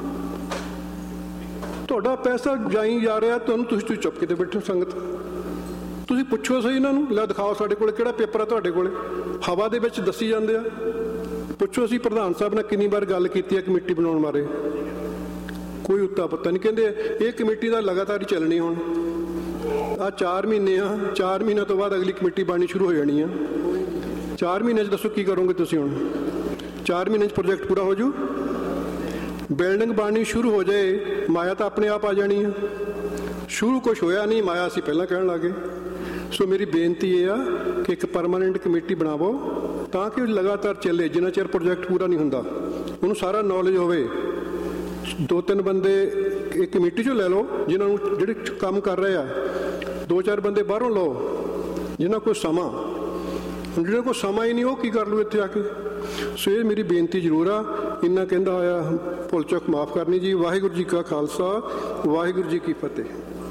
ਤੁਹਾਡਾ ਪੈਸਾ ਜਾਈ ਜਾ ਰਿਹਾ, ਤੁਹਾਨੂੰ ਤੁਸੀਂ ਤੁਸੀਂ ਚੁੱਪ ਕਿਤੇ ਬੈਠੋ। ਸੰਗਤ ਤੁਸੀਂ ਪੁੱਛੋ ਸਹੀ ਇਹਨਾਂ ਨੂੰ, ਲੈ ਦਿਖਾਓ ਸਾਡੇ ਕੋਲ ਕਿਹੜਾ ਪੇਪਰ ਆ ਤੁਹਾਡੇ ਕੋਲ, ਹਵਾ ਦੇ ਵਿੱਚ ਦੱਸੀ ਜਾਂਦੇ ਆ। ਪੁੱਛੋ ਅਸੀਂ ਪ੍ਰਧਾਨ ਸਾਹਿਬ ਨਾਲ ਕਿੰਨੀ ਵਾਰ ਗੱਲ ਕੀਤੀ ਹੈ ਕਮੇਟੀ ਬਣਾਉਣ ਬਾਰੇ, ਕੋਈ ਉੱਤਾ ਪੱਤਾ ਨਹੀਂ। ਕਹਿੰਦੇ ਇਹ ਕਮੇਟੀ ਦਾ ਲਗਾਤਾਰ ਹੀ ਚੱਲਣੀ, ਹੁਣ ਆਹ ਚਾਰ ਮਹੀਨੇ ਆ, ਚਾਰ ਮਹੀਨਿਆਂ ਤੋਂ ਬਾਅਦ ਅਗਲੀ ਕਮੇਟੀ ਬਣਨੀ ਸ਼ੁਰੂ ਹੋ ਜਾਣੀ ਆ। ਚਾਰ ਮਹੀਨੇ 'ਚ ਦੱਸੋ ਕੀ ਕਰੋਗੇ ਤੁਸੀਂ? ਹੁਣ ਚਾਰ ਮਹੀਨੇ 'ਚ ਪ੍ਰੋਜੈਕਟ ਪੂਰਾ ਹੋ ਜੂ, ਬਿਲਡਿੰਗ ਬਣਨੀ ਸ਼ੁਰੂ ਹੋ ਜਾਏ, ਮਾਇਆ ਤਾਂ ਆਪਣੇ ਆਪ ਆ ਜਾਣੀ ਆ। ਸ਼ੁਰੂ ਕੁਛ ਹੋਇਆ ਨਹੀਂ, ਮਾਇਆ ਅਸੀਂ ਪਹਿਲਾਂ ਕਹਿਣ ਲੱਗੇ। ਸੋ ਮੇਰੀ ਬੇਨਤੀ ਇਹ ਆ ਕਿ ਇੱਕ ਪਰਮਾਨੈਂਟ ਕਮੇਟੀ ਬਣਾਵੋ ਤਾਂ ਕਿ ਲਗਾਤਾਰ ਚੱਲੇ, ਜਿੰਨਾ ਚਿਰ ਪ੍ਰੋਜੈਕਟ ਪੂਰਾ ਨਹੀਂ ਹੁੰਦਾ। ਉਹਨੂੰ ਸਾਰਾ ਨੌਲੇਜ ਹੋਵੇ। ਦੋ ਤਿੰਨ ਬੰਦੇ ਇੱਕ ਕਮੇਟੀ 'ਚੋਂ ਲੈ ਲਓ ਜਿਨ੍ਹਾਂ ਨੂੰ ਜਿਹੜੇ ਕੰਮ ਕਰ ਰਹੇ ਆ, ਦੋ ਚਾਰ ਬੰਦੇ ਬਾਹਰੋਂ ਲਓ ਜਿਨ੍ਹਾਂ ਕੋਲ ਸਮਾਂ, ਹੁਣ ਜਿਹਨਾਂ ਕੋਲ ਸਮਾਂ ਹੀ ਨਹੀਂ ਉਹ ਕੀ ਕਰ ਲੂ ਇੱਥੇ ਆ ਕੇ। ਸੋ ਇਹ ਮੇਰੀ ਬੇਨਤੀ ਜ਼ਰੂਰ ਆ। ਇੰਨਾ ਕਹਿੰਦਾ ਹੋਇਆ ਭੁੱਲ ਚੁੱਕ ਮਾਫ਼ ਕਰਨੀ ਜੀ। ਵਾਹਿਗੁਰੂ ਜੀ ਕਾ ਖਾਲਸਾ, ਵਾਹਿਗੁਰੂ ਜੀ ਕੀ ਫਤਿਹ।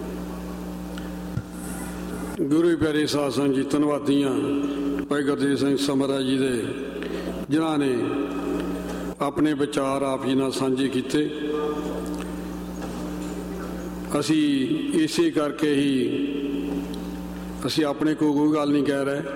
ਗੁਰੂ ਪਿਆਰੇ ਸਾਧ ਸੰਗਤ ਜੀ, ਧੰਨਵਾਦੀ ਹਾਂ ਭਾਈ ਗੁਰਦੇਵ ਸਿੰਘ ਸਮਰਾ ਜੀ ਦੇ, ਜਿਨ੍ਹਾਂ ਨੇ ਆਪਣੇ ਵਿਚਾਰ ਆਪ ਜੀ ਨਾਲ ਸਾਂਝੇ ਕੀਤੇ। ਅਸੀਂ ਇਸੇ ਕਰਕੇ ਹੀ ਅਸੀਂ ਆਪਣੇ ਕੋਲ ਕੋਈ ਗੱਲ ਨਹੀਂ ਕਹਿ ਰਹੇ।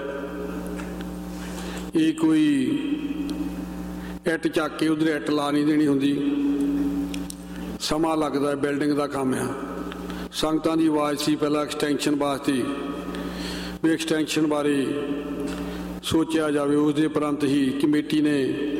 ਇਹ ਕੋਈ ਇੱਟ ਚੱਕ ਕੇ ਉਧਰ ਇੱਟ ਲਾ ਨਹੀਂ ਦੇਣੀ ਹੁੰਦੀ, ਸਮਾਂ ਲੱਗਦਾ। ਬਿਲਡਿੰਗ ਦਾ ਕੰਮ ਆ। ਸੰਗਤਾਂ ਦੀ ਆਵਾਜ਼ ਸੀ ਪਹਿਲਾਂ ਐਕਸਟੈਂਸ਼ਨ ਵਾਸਤੇ ਵੀ ਐਕਸਟੈਂਸ਼ਨ ਬਾਰੇ ਸੋਚਿਆ ਜਾਵੇ। ਉਸ ਦੇ ਉਪਰੰਤ ਹੀ ਕਮੇਟੀ ਨੇ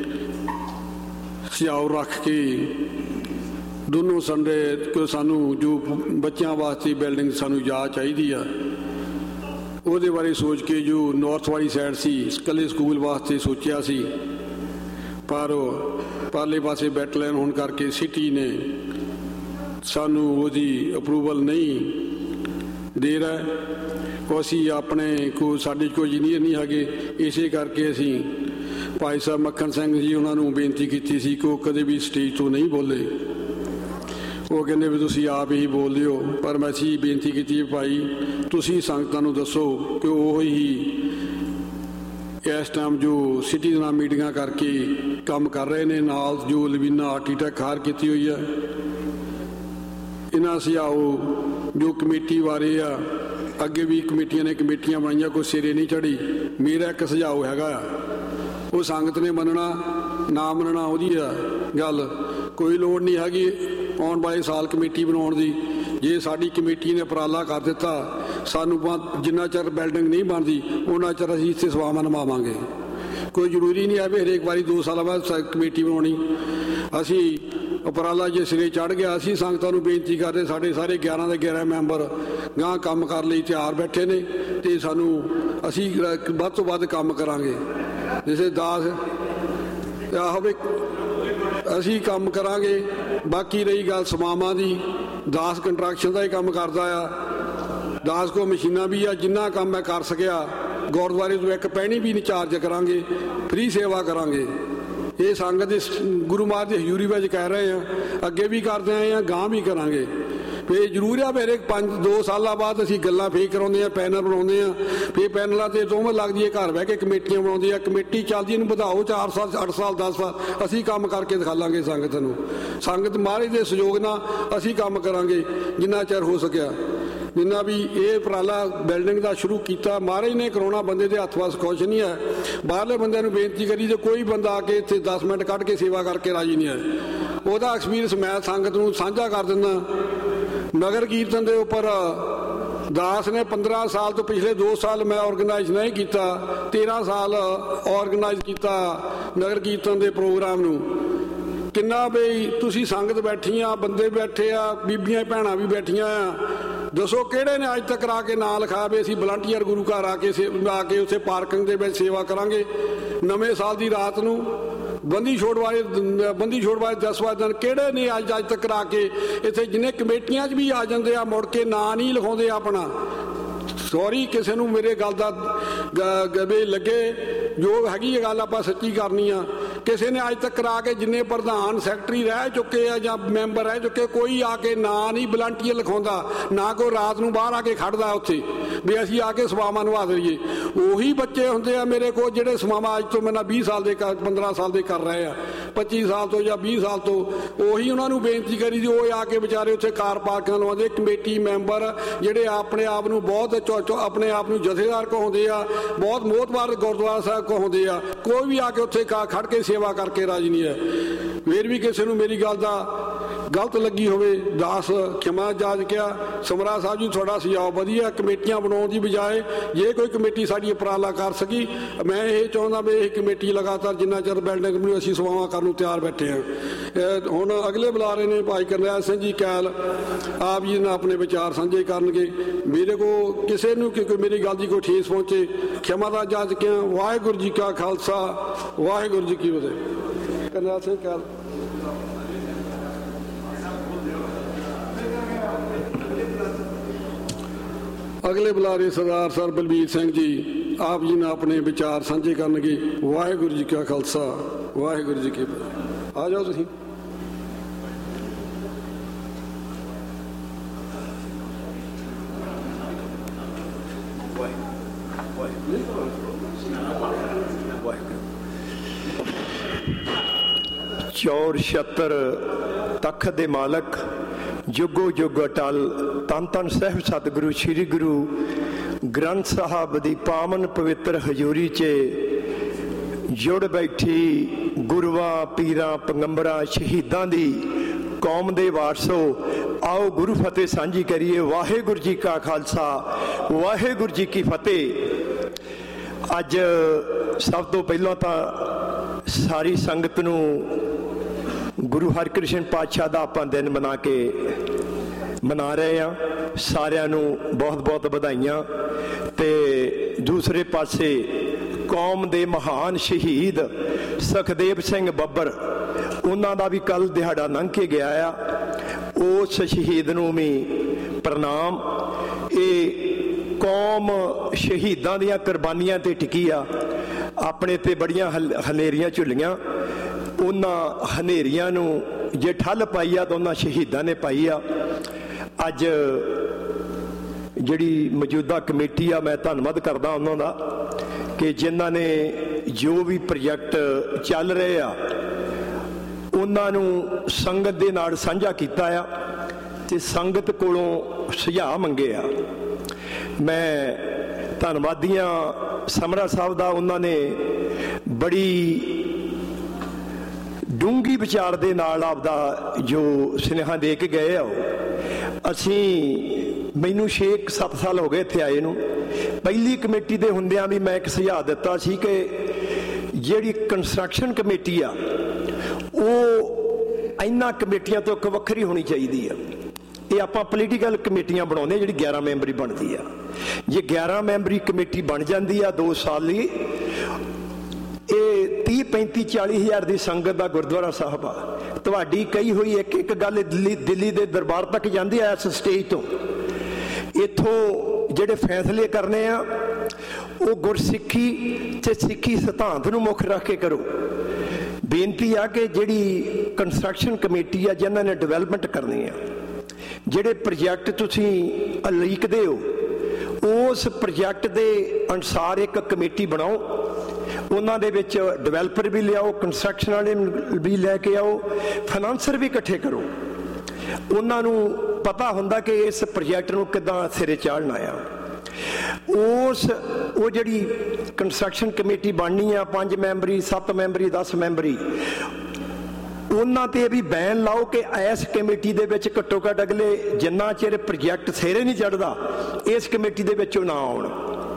ਸੁਝਾਅ ਰੱਖ ਕੇ ਦੋਨੋਂ ਸੰਡੇ ਕੋ ਸਾਨੂੰ ਜੋ ਬੱਚਿਆਂ ਵਾਸਤੇ ਬਿਲਡਿੰਗ ਸਾਨੂੰ ਜਾ ਚਾਹੀਦੀ ਆ, ਉਹਦੇ ਬਾਰੇ ਸੋਚ ਕੇ ਜੋ ਨਾਰਥ ਵਾਲੀ ਸਾਈਡ ਸੀ ਇਕੱਲੇ ਸਕੂਲ ਵਾਸਤੇ ਸੋਚਿਆ ਸੀ, ਪਰ ਪਰਲੇ ਪਾਸੇ ਬੈਟ ਲਾਈਨ ਹੋਣ ਕਰਕੇ ਸਿਟੀ ਨੇ ਸਾਨੂੰ ਉਹਦੀ ਅਪਰੂਵਲ ਨਹੀਂ ਦੇ ਰਿਹਾ। ਅਸੀਂ ਆਪਣੇ ਕੋ ਸਾਡੇ ਕੋਈ ਇੰਜੀਨੀਅਰ ਨਹੀਂ ਹੈਗੇ, ਇਸੇ ਕਰਕੇ ਅਸੀਂ ਭਾਈ ਸਾਹਿਬ ਮੱਖਣ ਸਿੰਘ ਜੀ ਉਹਨਾਂ ਨੂੰ ਬੇਨਤੀ ਕੀਤੀ ਸੀ ਕਿ ਉਹ ਕਦੇ ਵੀ ਸਟੇਜ ਤੋਂ ਨਹੀਂ ਬੋਲੇ। ਉਹ ਕਹਿੰਦੇ ਵੀ ਤੁਸੀਂ ਆਪ ਹੀ ਬੋਲਦੇ ਹੋ, ਪਰ ਮੈਂ ਅਸੀਂ ਬੇਨਤੀ ਕੀਤੀ ਭਾਈ ਤੁਸੀਂ ਸੰਗਤਾਂ ਨੂੰ ਦੱਸੋ ਕਿ ਉਹ ਹੀ ਇਸ ਟਾਈਮ ਜੋ ਸਿਟੀ ਦੇ ਨਾਲ ਮੀਟਿੰਗਾਂ ਕਰਕੇ ਕੰਮ ਕਰ ਰਹੇ ਨੇ, ਨਾਲ ਜੋ ਲਵੀਨਾ ਆਰਕੀਟੈਕਟ ਹਾਰ ਕੀਤੀ ਹੋਈ ਹੈ। ਇਹਨਾਂ ਸੁਝਾਓ ਜੋ ਕਮੇਟੀ ਬਾਰੇ ਆ, ਅੱਗੇ ਵੀ ਕਮੇਟੀਆਂ ਨੇ ਕਮੇਟੀਆਂ ਬਣਾਈਆਂ, ਕੋਈ ਸਿਰੇ ਨਹੀਂ ਚੜ੍ਹੀ। ਮੇਰਾ ਇੱਕ ਸੁਝਾਅ ਹੈਗਾ ਆ, ਉਹ ਸੰਗਤ ਨੇ ਮੰਨਣਾ ਨਾ ਮੰਨਣਾ ਉਹਦੀ ਆ ਗੱਲ, ਕੋਈ ਲੋੜ ਨਹੀਂ ਹੈਗੀ ਆਉਣ ਵਾਲੇ ਸਾਲ ਕਮੇਟੀ ਬਣਾਉਣ ਦੀ। ਜੇ ਸਾਡੀ ਕਮੇਟੀ ਨੇ ਉਪਰਾਲਾ ਕਰ ਦਿੱਤਾ, ਸਾਨੂੰ ਜਿੰਨਾ ਚਿਰ ਬਿਲਡਿੰਗ ਨਹੀਂ ਬਣਦੀ ਉਹਨਾਂ ਚਿਰ ਅਸੀਂ ਇੱਥੇ ਸੇਵਾਵਾਂ ਨਿਭਾਵਾਂਗੇ। ਕੋਈ ਜ਼ਰੂਰੀ ਨਹੀਂ ਹੈ ਵੀ ਹਰੇਕ ਵਾਰੀ ਦੋ ਸਾਲਾਂ ਬਾਅਦ ਕਮੇਟੀ ਬਣਾਉਣੀ। ਅਸੀਂ ਉਪਰਾਲਾ ਜੇ ਸਿਰੇ ਚੜ੍ਹ ਗਿਆ, ਅਸੀਂ ਸੰਗਤਾਂ ਨੂੰ ਬੇਨਤੀ ਕਰਦੇ, ਸਾਡੇ ਸਾਰੇ ਗਿਆਰਾਂ ਦੇ ਗਿਆਰਾਂ ਮੈਂਬਰ ਗਾਂਹ ਕੰਮ ਕਰਨ ਲਈ ਤਿਆਰ ਬੈਠੇ ਨੇ ਅਤੇ ਸਾਨੂੰ ਅਸੀਂ ਵੱਧ ਤੋਂ ਵੱਧ ਕੰਮ ਕਰਾਂਗੇ। ਜਿਸੇ ਦਾਸ ਆਹੋ ਵੀ ਅਸੀਂ ਕੰਮ ਕਰਾਂਗੇ। ਬਾਕੀ ਰਹੀ ਗੱਲ ਸਮਾਵਾਂ ਦੀ, ਦਾਸ ਕੰਟਰੈਕਸ਼ਨ ਦਾ ਹੀ ਕੰਮ ਕਰਦਾ ਆ। ਦਾਸ ਕੋਲ ਮਸ਼ੀਨਾਂ ਵੀ ਆ, ਜਿੰਨਾ ਕੰਮ ਮੈਂ ਕਰ ਸਕਿਆ ਗੁਰਦੁਆਰੇ ਤੋਂ ਇੱਕ ਪੈਣੀ ਵੀ ਨਹੀਂ ਚਾਰਜ ਕਰਾਂਗੇ, ਫ੍ਰੀ ਸੇਵਾ ਕਰਾਂਗੇ। ਇਹ ਸੰਗਤ ਦੇ ਗੁਰੂ ਮਹਾਰਾਜ ਦੀ ਹਜ਼ੂਰੀ ਵਿੱਚ ਕਹਿ ਰਹੇ ਹਾਂ, ਅੱਗੇ ਵੀ ਕਰਦੇ ਆਏ ਹਾਂ, ਗਾਂਹ ਵੀ ਕਰਾਂਗੇ। ਫਿਰ ਜ਼ਰੂਰ ਆ ਮੇਰੇ ਪੰਜ ਦੋ ਸਾਲਾਂ ਬਾਅਦ ਅਸੀਂ ਗੱਲਾਂ ਫੇਰ ਕਰਾਉਂਦੇ ਹਾਂ, ਪੈਨਲ ਬਣਾਉਂਦੇ ਹਾਂ, ਫਿਰ ਪੈਨਲਾਂ 'ਤੇ ਦੋਵੇਂ ਲੱਗਦੀ ਹੈ, ਘਰ ਬਹਿ ਕੇ ਕਮੇਟੀਆਂ ਬਣਾਉਂਦੀ ਆ। ਕਮੇਟੀ ਚੱਲਦੀ ਇਹਨੂੰ ਵਧਾਓ ਚਾਰ ਸਾਲ ਅੱਠ ਸਾਲ ਦਸ ਸਾਲ, ਅਸੀਂ ਕੰਮ ਕਰਕੇ ਦਿਖਾ ਲਾਂਗੇ ਸੰਗਤ ਨੂੰ। ਸੰਗਤ ਮਹਾਰਾਜ ਦੇ ਸਹਿਯੋਗ ਨਾਲ ਅਸੀਂ ਕੰਮ ਕਰਾਂਗੇ ਜਿੰਨਾ ਚਿਰ ਹੋ ਸਕਿਆ। ਜਿੰਨਾ ਵੀ ਇਹ ਉਪਰਾਲਾ ਬਿਲਡਿੰਗ ਦਾ ਸ਼ੁਰੂ ਕੀਤਾ ਮਹਾਰਾਜ ਨੇ ਕਰਾਉਣਾ, ਬੰਦੇ ਦੇ ਹੱਥ ਵੱਸ ਕੁਛ ਨਹੀਂ ਹੈ। ਬਾਹਰਲੇ ਬੰਦਿਆਂ ਨੂੰ ਬੇਨਤੀ ਕਰੀ ਜੇ ਕੋਈ ਬੰਦਾ ਆ ਕੇ ਇੱਥੇ ਦਸ ਮਿੰਟ ਕੱਢ ਕੇ ਸੇਵਾ ਕਰਕੇ ਰਾਜੀ ਨਹੀਂ ਹੈ, ਉਹਦਾ ਐਕਸਪੀਰੀਅੰਸ ਮੈਂ ਸੰਗਤ ਨੂੰ ਸਾਂਝਾ ਕਰ ਦਿੰਦਾ। ਨਗਰ ਕੀਰਤਨ ਦੇ ਉੱਪਰ ਦਾਸ ਨੇ ਪੰਦਰਾਂ ਸਾਲ ਤੋਂ ਪਿਛਲੇ ਦੋ ਸਾਲ ਮੈਂ ਔਰਗਨਾਈਜ਼ ਨਹੀਂ ਕੀਤਾ, ਤੇਰਾਂ ਸਾਲ ਔਰਗਨਾਈਜ਼ ਕੀਤਾ ਨਗਰ ਕੀਰਤਨ ਦੇ ਪ੍ਰੋਗਰਾਮ ਨੂੰ। ਕਿੰਨਾ ਬਈ ਤੁਸੀਂ ਸੰਗਤ ਬੈਠੀ ਆ, ਬੰਦੇ ਬੈਠੇ ਆ, ਬੀਬੀਆਂ ਭੈਣਾਂ ਵੀ ਬੈਠੀਆਂ ਆ, ਦੱਸੋ ਕਿਹੜੇ ਨੇ ਅੱਜ ਤੱਕ ਆ ਕੇ ਨਾਂ ਲਿਖਾਇਆ ਵੀ ਅਸੀਂ ਵਲੰਟੀਅਰ ਗੁਰੂ ਘਰ ਆ ਕੇ ਆ ਕੇ ਉੱਥੇ ਪਾਰਕਿੰਗ ਦੇ ਵਿੱਚ ਸੇਵਾ ਕਰਾਂਗੇ। ਨਵੇਂ ਸਾਲ ਦੀ ਰਾਤ ਨੂੰ ਬੰਦੀ ਛੋੜ ਵਾਲੇ ਬੰਦੀ ਛੋੜ ਵਾਲੇ ਦਸਵਾਂ ਦਿਨ ਕਿਹੜੇ ਨੇ ਅੱਜ ਅੱਜ ਤੱਕ ਆ ਕੇ ਇੱਥੇ, ਜਿੰਨੇ ਕਮੇਟੀਆਂ 'ਚ ਵੀ ਆ ਜਾਂਦੇ ਆ ਮੁੜ ਕੇ ਨਾਂ ਨਹੀਂ ਲਿਖਾਉਂਦੇ ਆਪਣਾ। ਸੌਰੀ ਕਿਸੇ ਨੂੰ ਮੇਰੇ ਗੱਲ ਦਾ ਗਵੇ ਲੱਗੇ, ਜੋ ਹੈਗੀ ਇਹ ਗੱਲ ਆਪਾਂ ਸੱਚੀ ਕਰਨੀ ਆ। ਕਿਸੇ ਨੇ ਅੱਜ ਤੱਕ ਆ ਕੇ ਜਿੰਨੇ ਪ੍ਰਧਾਨ ਸੈਕਟਰੀ ਰਹਿ ਚੁੱਕੇ ਆ ਜਾਂ ਮੈਂਬਰ ਰਹਿ ਚੁੱਕੇ, ਕੋਈ ਆ ਕੇ ਨਾਂ ਨਹੀਂ ਵਲੰਟੀਅਰ ਲਿਖਾਉਂਦਾ, ਨਾ ਕੋਈ ਰਾਤ ਨੂੰ ਬਾਹਰ ਆ ਕੇ ਖੜਦਾ ਉੱਥੇ ਵੀ ਅਸੀਂ ਆ ਕੇ ਸੇਵਾਵਾਂ ਨਿਭਾ ਦਈਏ। ਉਹੀ ਬੱਚੇ ਹੁੰਦੇ ਆ ਮੇਰੇ ਕੋਲ ਜਿਹੜੇ ਸੇਵਾਵਾਂ ਅੱਜ ਤੋਂ ਮੈਂ ਵੀਹ ਸਾਲ ਦੇ ਪੰਦਰਾਂ ਸਾਲ ਦੇ ਕਰ ਰਹੇ ਆ, ਪੱਚੀ ਸਾਲ ਤੋਂ ਜਾਂ ਵੀਹ ਸਾਲ ਤੋਂ। ਉਹੀ ਉਹਨਾਂ ਨੂੰ ਬੇਨਤੀ ਕਰੀ ਦੀ, ਉਹ ਆ ਕੇ ਵਿਚਾਰੇ ਉੱਥੇ ਕਾਰ ਪਾਰਕਾਂ ਲਵਾਉਂਦੇ। ਕਮੇਟੀ ਮੈਂਬਰ ਜਿਹੜੇ ਆਪਣੇ ਆਪ ਨੂੰ ਬਹੁਤ ਆਪਣੇ ਆਪ ਨੂੰ ਜਥੇਦਾਰ ਕਹਾਉਂਦੇ ਆ, ਬਹੁਤ ਮੋਹਤਬਾਰ ਗੁਰਦੁਆਰਾ ਸਾਹਿਬ ਕਹਾਉਂਦੇ ਆ, ਕੋਈ ਵੀ ਆ ਕੇ ਉੱਥੇ ਖੜ ਕੇ ਸੇਵਾ ਕਰਕੇ ਰਾਜੀ ਨਹੀਂ ਹੈ। ਫਿਰ ਵੀ ਕਿਸੇ ਨੂੰ ਮੇਰੀ ਗੱਲ ਦਾ ਗਲਤ ਲੱਗੀ ਹੋਵੇ, ਦਾਸ ਖਿਮਾ ਜਾਜ ਕਿਹਾ। ਸਮਰਾ ਸਾਹਿਬ ਜੀ ਤੁਹਾਡਾ ਸੁਝਾਅ ਵਧੀਆ, ਕਮੇਟੀਆਂ ਬਣਾਉਣ ਦੀ ਬਜਾਏ ਜੇ ਕੋਈ ਕਮੇਟੀ ਸਾਡੀ ਉਪਰਾਲਾ ਕਰ ਸਕੀ, ਮੈਂ ਇਹ ਚਾਹੁੰਦਾ ਵੀ ਇਹ ਕਮੇਟੀ ਲਗਾਤਾਰ ਜਿੰਨਾ ਚਿਰ ਬਿਲਡਿੰਗ ਨੂੰ ਅਸੀਂ ਸੇਵਾਵਾਂ ਕਰਨ ਨੂੰ ਤਿਆਰ ਬੈਠੇ ਹਾਂ। ਹੁਣ ਅਗਲੇ ਬੁਲਾਰੇ ਨੇ ਭਾਈ ਕਰਨੈਲ ਸਿੰਘ ਜੀ ਕੈਲ, ਆਪ ਜੀ ਨਾਲ ਆਪਣੇ ਵਿਚਾਰ ਸਾਂਝੇ ਕਰਨਗੇ। ਮੇਰੇ ਕੋਲ ਕਿਸੇ ਨੂੰ ਕਿ ਮੇਰੀ ਗੱਲ ਦੀ ਕੋਈ ਠੇਸ ਪਹੁੰਚੇ, ਖਿਮਾ ਦਾ ਜਾਜ ਕਿਹਾ। ਵਾਹਿਗੁਰੂ ਜੀ ਕਾ ਖਾਲਸਾ, ਵਾਹਿਗੁਰੂ ਜੀ ਕੀ ਫਤਿਹ। ਕਰਨੈਲ ਸਿੰਘ ਕੈਲ। ਅਗਲੇ ਬੁਲਾਰੇ ਸਰਦਾਰ ਸਰ ਬਲਬੀਰ ਸਿੰਘ ਜੀ, ਆਪ ਜੀ ਨਾਲ ਆਪਣੇ ਵਿਚਾਰ ਸਾਂਝੇ ਕਰਨਗੇ। ਵਾਹਿਗੁਰੂ ਜੀ ਕਾ ਖਾਲਸਾ, ਵਾਹਿਗੁਰੂ ਜੀ ਕੀ ਫਤਿਹ। ਆ ਜਾਓ ਤੁਸੀਂ। ਚੌਰ ਛੱਤਰ ਤਖਤ ਦੇ ਮਾਲਕ, ਜੁਗੋ ਜੁਗ ਅਟਲ, ਧੰਨ ਧੰਨ ਸਾਹਿਬ ਸਤਿਗੁਰੂ ਸ੍ਰੀ ਗੁਰੂ ਗ੍ਰੰਥ ਸਾਹਿਬ ਦੀ ਪਾਵਨ ਪਵਿੱਤਰ ਹਜ਼ੂਰੀ 'ਚ ਜੁੜ ਬੈਠੀ ਗੁਰੂਆਂ, ਪੀਰਾਂ, ਪੈਗੰਬਰਾਂ, ਸ਼ਹੀਦਾਂ ਦੀ ਕੌਮ ਦੇ ਵਾਰਸੋ, ਆਓ ਗੁਰੂ ਫਤਿਹ ਸਾਂਝੀ ਕਰੀਏ। ਵਾਹਿਗੁਰੂ ਜੀ ਕਾ ਖਾਲਸਾ, ਵਾਹਿਗੁਰੂ ਜੀ ਕੀ ਫਤਿਹ। ਅੱਜ ਸਭ ਤੋਂ ਪਹਿਲਾਂ ਤਾਂ ਸਾਰੀ ਸੰਗਤ ਨੂੰ ਗੁਰੂ ਹਰਕ੍ਰਿਸ਼ਨ ਪਾਤਸ਼ਾਹ ਦਾ ਆਪਾਂ ਦਿਨ ਮਨਾ ਕੇ ਮਨਾ ਰਹੇ ਹਾਂ। ਸਾਰਿਆਂ ਨੂੰ ਬਹੁਤ ਬਹੁਤ ਵਧਾਈਆਂ। ਤੇ ਦੂਸਰੇ ਪਾਸੇ ਕੌਮ ਦੇ ਮਹਾਨ ਸ਼ਹੀਦ ਸੁਖਦੇਵ ਸਿੰਘ ਬੱਬਰ, ਉਹਨਾਂ ਦਾ ਵੀ ਕੱਲ੍ਹ ਦਿਹਾੜਾ ਲੰਘ ਕੇ ਗਿਆ ਆ। ਉਸ ਸ਼ਹੀਦ ਨੂੰ ਵੀ ਪ੍ਰਣਾਮ। ਇਹ ਕੌਮ ਸ਼ਹੀਦਾਂ ਦੀਆਂ ਕੁਰਬਾਨੀਆਂ 'ਤੇ ਟਿਕੀ ਆ। ਆਪਣੇ 'ਤੇ ਬੜੀਆਂ ਹਲ ਹਨੇਰੀਆਂ ਝੁੱਲੀਆਂ, ਉਹਨਾਂ ਹਨੇਰੀਆਂ ਨੂੰ ਜੇ ਠੱਲ ਪਾਈ ਆ ਤਾਂ ਉਹਨਾਂ ਸ਼ਹੀਦਾਂ ਨੇ ਪਾਈ ਆ। ਅੱਜ ਜਿਹੜੀ ਮੌਜੂਦਾ ਕਮੇਟੀ ਆ, ਮੈਂ ਧੰਨਵਾਦ ਕਰਦਾ ਉਹਨਾਂ ਦਾ ਕਿ ਜਿਨ੍ਹਾਂ ਨੇ ਜੋ ਵੀ ਪ੍ਰੋਜੈਕਟ ਚੱਲ ਰਹੇ ਆ ਉਹਨਾਂ ਨੂੰ ਸੰਗਤ ਦੇ ਨਾਲ ਸਾਂਝਾ ਕੀਤਾ ਆ ਤੇ ਸੰਗਤ ਕੋਲੋਂ ਸੁਝਾਅ ਮੰਗੇ ਆ। ਮੈਂ ਧੰਨਵਾਦੀ ਹਾਂ ਸਮਰਾ ਸਾਹਿਬ ਦਾ, ਉਹਨਾਂ ਨੇ ਬੜੀ ਡੂੰਘੀ ਵਿਚਾਰ ਦੇ ਨਾਲ ਆਪਦਾ ਜੋ ਸੁਨੇਹਾ ਦੇ ਕੇ ਗਏ ਆ। ਉਹ ਅਸੀਂ ਮੈਨੂੰ ਛੇ ਸੱਤ ਸਾਲ ਹੋ ਗਏ ਇੱਥੇ ਆਏ ਨੂੰ। ਪਹਿਲੀ ਕਮੇਟੀ ਦੇ ਹੁੰਦਿਆਂ ਵੀ ਮੈਂ ਇੱਕ ਸੁਝਾਅ ਦਿੱਤਾ ਸੀ ਕਿ ਜਿਹੜੀ ਕੰਸਟਰਕਸ਼ਨ ਕਮੇਟੀ ਆ ਉਹ ਇਹਨਾਂ ਕਮੇਟੀਆਂ ਤੋਂ ਇੱਕ ਵੱਖਰੀ ਹੋਣੀ ਚਾਹੀਦੀ ਆ। ਇਹ ਆਪਾਂ ਪੋਲੀਟੀਕਲ ਕਮੇਟੀਆਂ ਬਣਾਉਂਦੇ ਜਿਹੜੀ ਗਿਆਰਾਂ ਮੈਂਬਰੀ ਬਣਦੀ ਆ। ਜੇ ਗਿਆਰਾਂ ਮੈਂਬਰੀ ਕਮੇਟੀ ਬਣ ਜਾਂਦੀ ਆ ਦੋ ਸਾਲ ਲਈ, ਇਹ ਤੀਹ ਪੈਂਤੀ ਚਾਲੀ ਹਜ਼ਾਰ ਦੀ ਸੰਗਤ ਦਾ ਗੁਰਦੁਆਰਾ ਸਾਹਿਬ ਆ। ਤੁਹਾਡੀ ਕਹੀ ਹੋਈ ਇੱਕ ਇੱਕ ਗੱਲ ਦਿੱਲੀ ਦਿੱਲੀ ਦੇ ਦਰਬਾਰ ਤੱਕ ਜਾਂਦੀ ਆ ਇਸ ਸਟੇਜ ਤੋਂ। ਇੱਥੋਂ ਜਿਹੜੇ ਫੈਸਲੇ ਕਰਨੇ ਆ ਉਹ ਗੁਰਸਿੱਖੀ ਤੇ ਸਿੱਖੀ ਸਿਧਾਂਤ ਨੂੰ ਮੁੱਖ ਰੱਖ ਕੇ ਕਰੋ। ਬੇਨਤੀ ਆ ਕਿ ਜਿਹੜੀ ਕੰਸਟਰਕਸ਼ਨ ਕਮੇਟੀ ਆ ਜਿਨ੍ਹਾਂ ਨੇ ਡਿਵੈਲਪਮੈਂਟ ਕਰਨੀ ਆ, ਜਿਹੜੇ ਪ੍ਰੋਜੈਕਟ ਤੁਸੀਂ ਉਲੀਕਦੇ ਹੋ ਉਸ ਪ੍ਰੋਜੈਕਟ ਦੇ ਅਨੁਸਾਰ ਇੱਕ ਕਮੇਟੀ ਬਣਾਓ। ਉਹਨਾਂ ਦੇ ਵਿੱਚ ਡਿਵੈਲਪਰ ਵੀ ਲਿਆਓ, ਕੰਸਟਰਕਸ਼ਨ ਵਾਲੇ ਵੀ ਲੈ ਕੇ ਆਓ, ਫਾਈਨਾਂਸਰ ਵੀ ਇਕੱਠੇ ਕਰੋ। ਉਹਨਾਂ ਨੂੰ ਪਤਾ ਹੁੰਦਾ ਕਿ ਇਸ ਪ੍ਰੋਜੈਕਟ ਨੂੰ ਕਿੱਦਾਂ ਸਿਰੇ ਚਾੜਨਾ ਆ। ਉਸ ਉਹ ਜਿਹੜੀ ਕੰਸਟਰਕਸ਼ਨ ਕਮੇਟੀ ਬਣਨੀ ਆ ਪੰਜ ਮੈਂਬਰੀ, ਸੱਤ ਮੈਂਬਰੀ, ਦਸ ਮੈਂਬਰੀ, ਉਹਨਾਂ ਤੇ ਵੀ ਬੈਨ ਲਾਓ ਕਿ ਇਸ ਕਮੇਟੀ ਦੇ ਵਿੱਚ ਘੱਟੋ ਘੱਟ ਅਗਲੇ ਜਿੰਨਾ ਚਿਰ ਪ੍ਰੋਜੈਕਟ ਸਿਰੇ ਨਹੀਂ ਚੜ੍ਹਦਾ ਇਸ ਕਮੇਟੀ ਦੇ ਵਿੱਚੋਂ ਨਾ ਆਉਣ।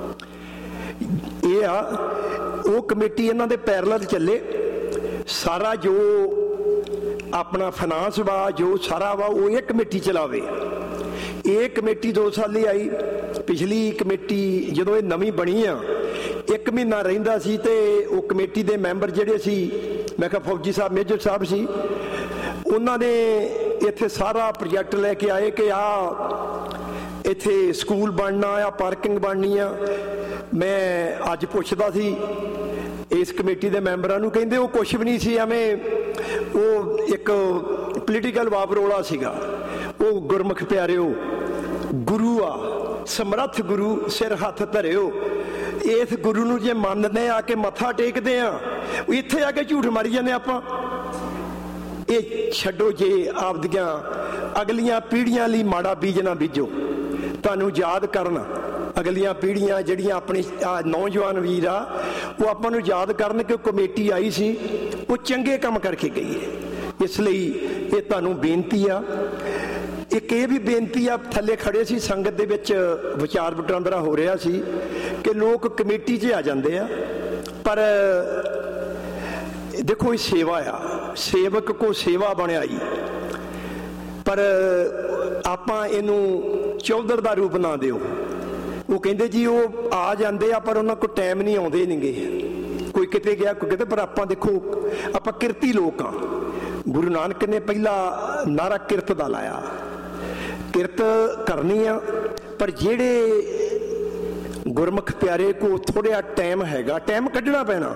ਇਹ ਆ ਉਹ ਕਮੇਟੀ ਇਹਨਾਂ ਦੇ ਪੈਰਲਲ ਚੱਲੇ। ਸਾਰਾ ਜੋ ਆਪਣਾ ਫਾਈਨਾਂਸ ਵਾ, ਜੋ ਸਾਰਾ ਵਾ, ਉਹ ਇਹ ਕਮੇਟੀ ਚਲਾਵੇ। ਇਹ ਕਮੇਟੀ ਦੋ ਸਾਲ ਲਈ ਆਈ। ਪਿਛਲੀ ਕਮੇਟੀ ਜਦੋਂ ਇਹ ਨਵੀਂ ਬਣੀ ਆ, ਇੱਕ ਮਹੀਨਾ ਰਹਿੰਦਾ ਸੀ ਤੇ ਉਹ ਕਮੇਟੀ ਦੇ ਮੈਂਬਰ ਜਿਹੜੇ ਸੀ, ਮੈਂ ਕਿਹਾ ਫੌਜੀ ਸਾਹਿਬ, ਮੇਜਰ ਸਾਹਿਬ ਸੀ, ਉਹਨਾਂ ਨੇ ਇੱਥੇ ਸਾਰਾ ਪ੍ਰੋਜੈਕਟ ਲੈ ਕੇ ਆਏ ਕਿ ਆ ਇੱਥੇ ਸਕੂਲ ਬਣਨਾ ਆ, ਪਾਰਕਿੰਗ ਬਣਨੀ ਆ। ਮੈਂ ਅੱਜ ਪੁੱਛਦਾ ਸੀ ਇਸ ਕਮੇਟੀ ਦੇ ਮੈਂਬਰਾਂ ਨੂੰ, ਕਹਿੰਦੇ ਉਹ ਕੁਛ ਵੀ ਨਹੀਂ ਸੀ, ਐਵੇਂ ਉਹ ਇੱਕ ਪੋਲੀਟੀਕਲ ਵਾਵਰੋਲਾ ਸੀਗਾ। ਉਹ ਗੁਰਮੁਖ ਪਿਆਰਿਓ, ਗੁਰੂ ਆ, ਸਮਰੱਥ ਗੁਰੂ, ਸਿਰ ਹੱਥ ਧਰਿਓ। ਇਸ ਗੁਰੂ ਨੂੰ ਜੇ ਮੰਨਦੇ ਆ ਕੇ ਮੱਥਾ ਟੇਕਦੇ ਆ, ਇੱਥੇ ਆ ਕੇ ਝੂਠ ਮਾਰੀ ਜਾਂਦੇ ਆਪਾਂ। ਇਹ ਛੱਡੋ, ਜੇ ਆਪਦੀਆਂ ਅਗਲੀਆਂ ਪੀੜ੍ਹੀਆਂ ਲਈ ਮਾੜਾ ਬੀਜ ਨਾ ਬੀਜੋ। ਤੁਹਾਨੂੰ ਯਾਦ ਕਰਨ ਅਗਲੀਆਂ ਪੀੜ੍ਹੀਆਂ ਜਿਹੜੀਆਂ ਆਪਣੀ ਨੌਜਵਾਨ ਵੀਰ ਆ, ਉਹ ਆਪਾਂ ਨੂੰ ਯਾਦ ਕਰਨ ਕਿ ਕਮੇਟੀ ਆਈ ਸੀ, ਉਹ ਚੰਗੇ ਕੰਮ ਕਰਕੇ ਗਈ ਹੈ। ਇਸ ਲਈ ਇਹ ਤੁਹਾਨੂੰ ਬੇਨਤੀ ਆ। ਇੱਕ ਇਹ ਵੀ ਬੇਨਤੀ ਆ, ਥੱਲੇ ਖੜੇ ਸੀ ਸੰਗਤ ਦੇ ਵਿੱਚ ਵਿਚਾਰ ਵਟਾਂਦਰਾ ਹੋ ਰਿਹਾ ਸੀ ਕਿ ਲੋਕ ਕਮੇਟੀ 'ਚ ਆ ਜਾਂਦੇ ਆ, ਪਰ ਦੇਖੋ ਇਹ ਸੇਵਾ ਆ, ਸੇਵਕ ਕੋ ਸੇਵਾ ਬਣਾਈ, ਪਰ ਆਪਾਂ ਇਹਨੂੰ ਚੌਧਰ ਦਾ ਰੂਪ ਨਾ ਦਿਓ। ਉਹ ਕਹਿੰਦੇ ਜੀ ਉਹ ਆ ਜਾਂਦੇ ਆ ਪਰ ਉਹਨਾਂ ਕੋਲ ਟਾਈਮ ਨਹੀਂ, ਆਉਂਦੇ ਨਹੀਂਗੇ, ਕੋਈ ਕਿਤੇ ਗਿਆ ਕੋਈ ਕਿਤੇ। ਪਰ ਆਪਾਂ ਦੇਖੋ, ਆਪਾਂ ਕਿਰਤੀ ਲੋਕ ਆ। ਗੁਰੂ ਨਾਨਕ ਨੇ ਪਹਿਲਾ ਨਾਰਾ ਕਿਰਤ ਦਾ ਲਾਇਆ। ਕਿਰਤ ਕਰਨੀ ਆ, ਪਰ ਜਿਹੜੇ ਗੁਰਮੁਖ ਪਿਆਰੇ ਕੋ ਥੋੜ੍ਹਾ ਟਾਈਮ ਹੈਗਾ, ਟਾਈਮ ਕੱਢਣਾ ਪੈਣਾ।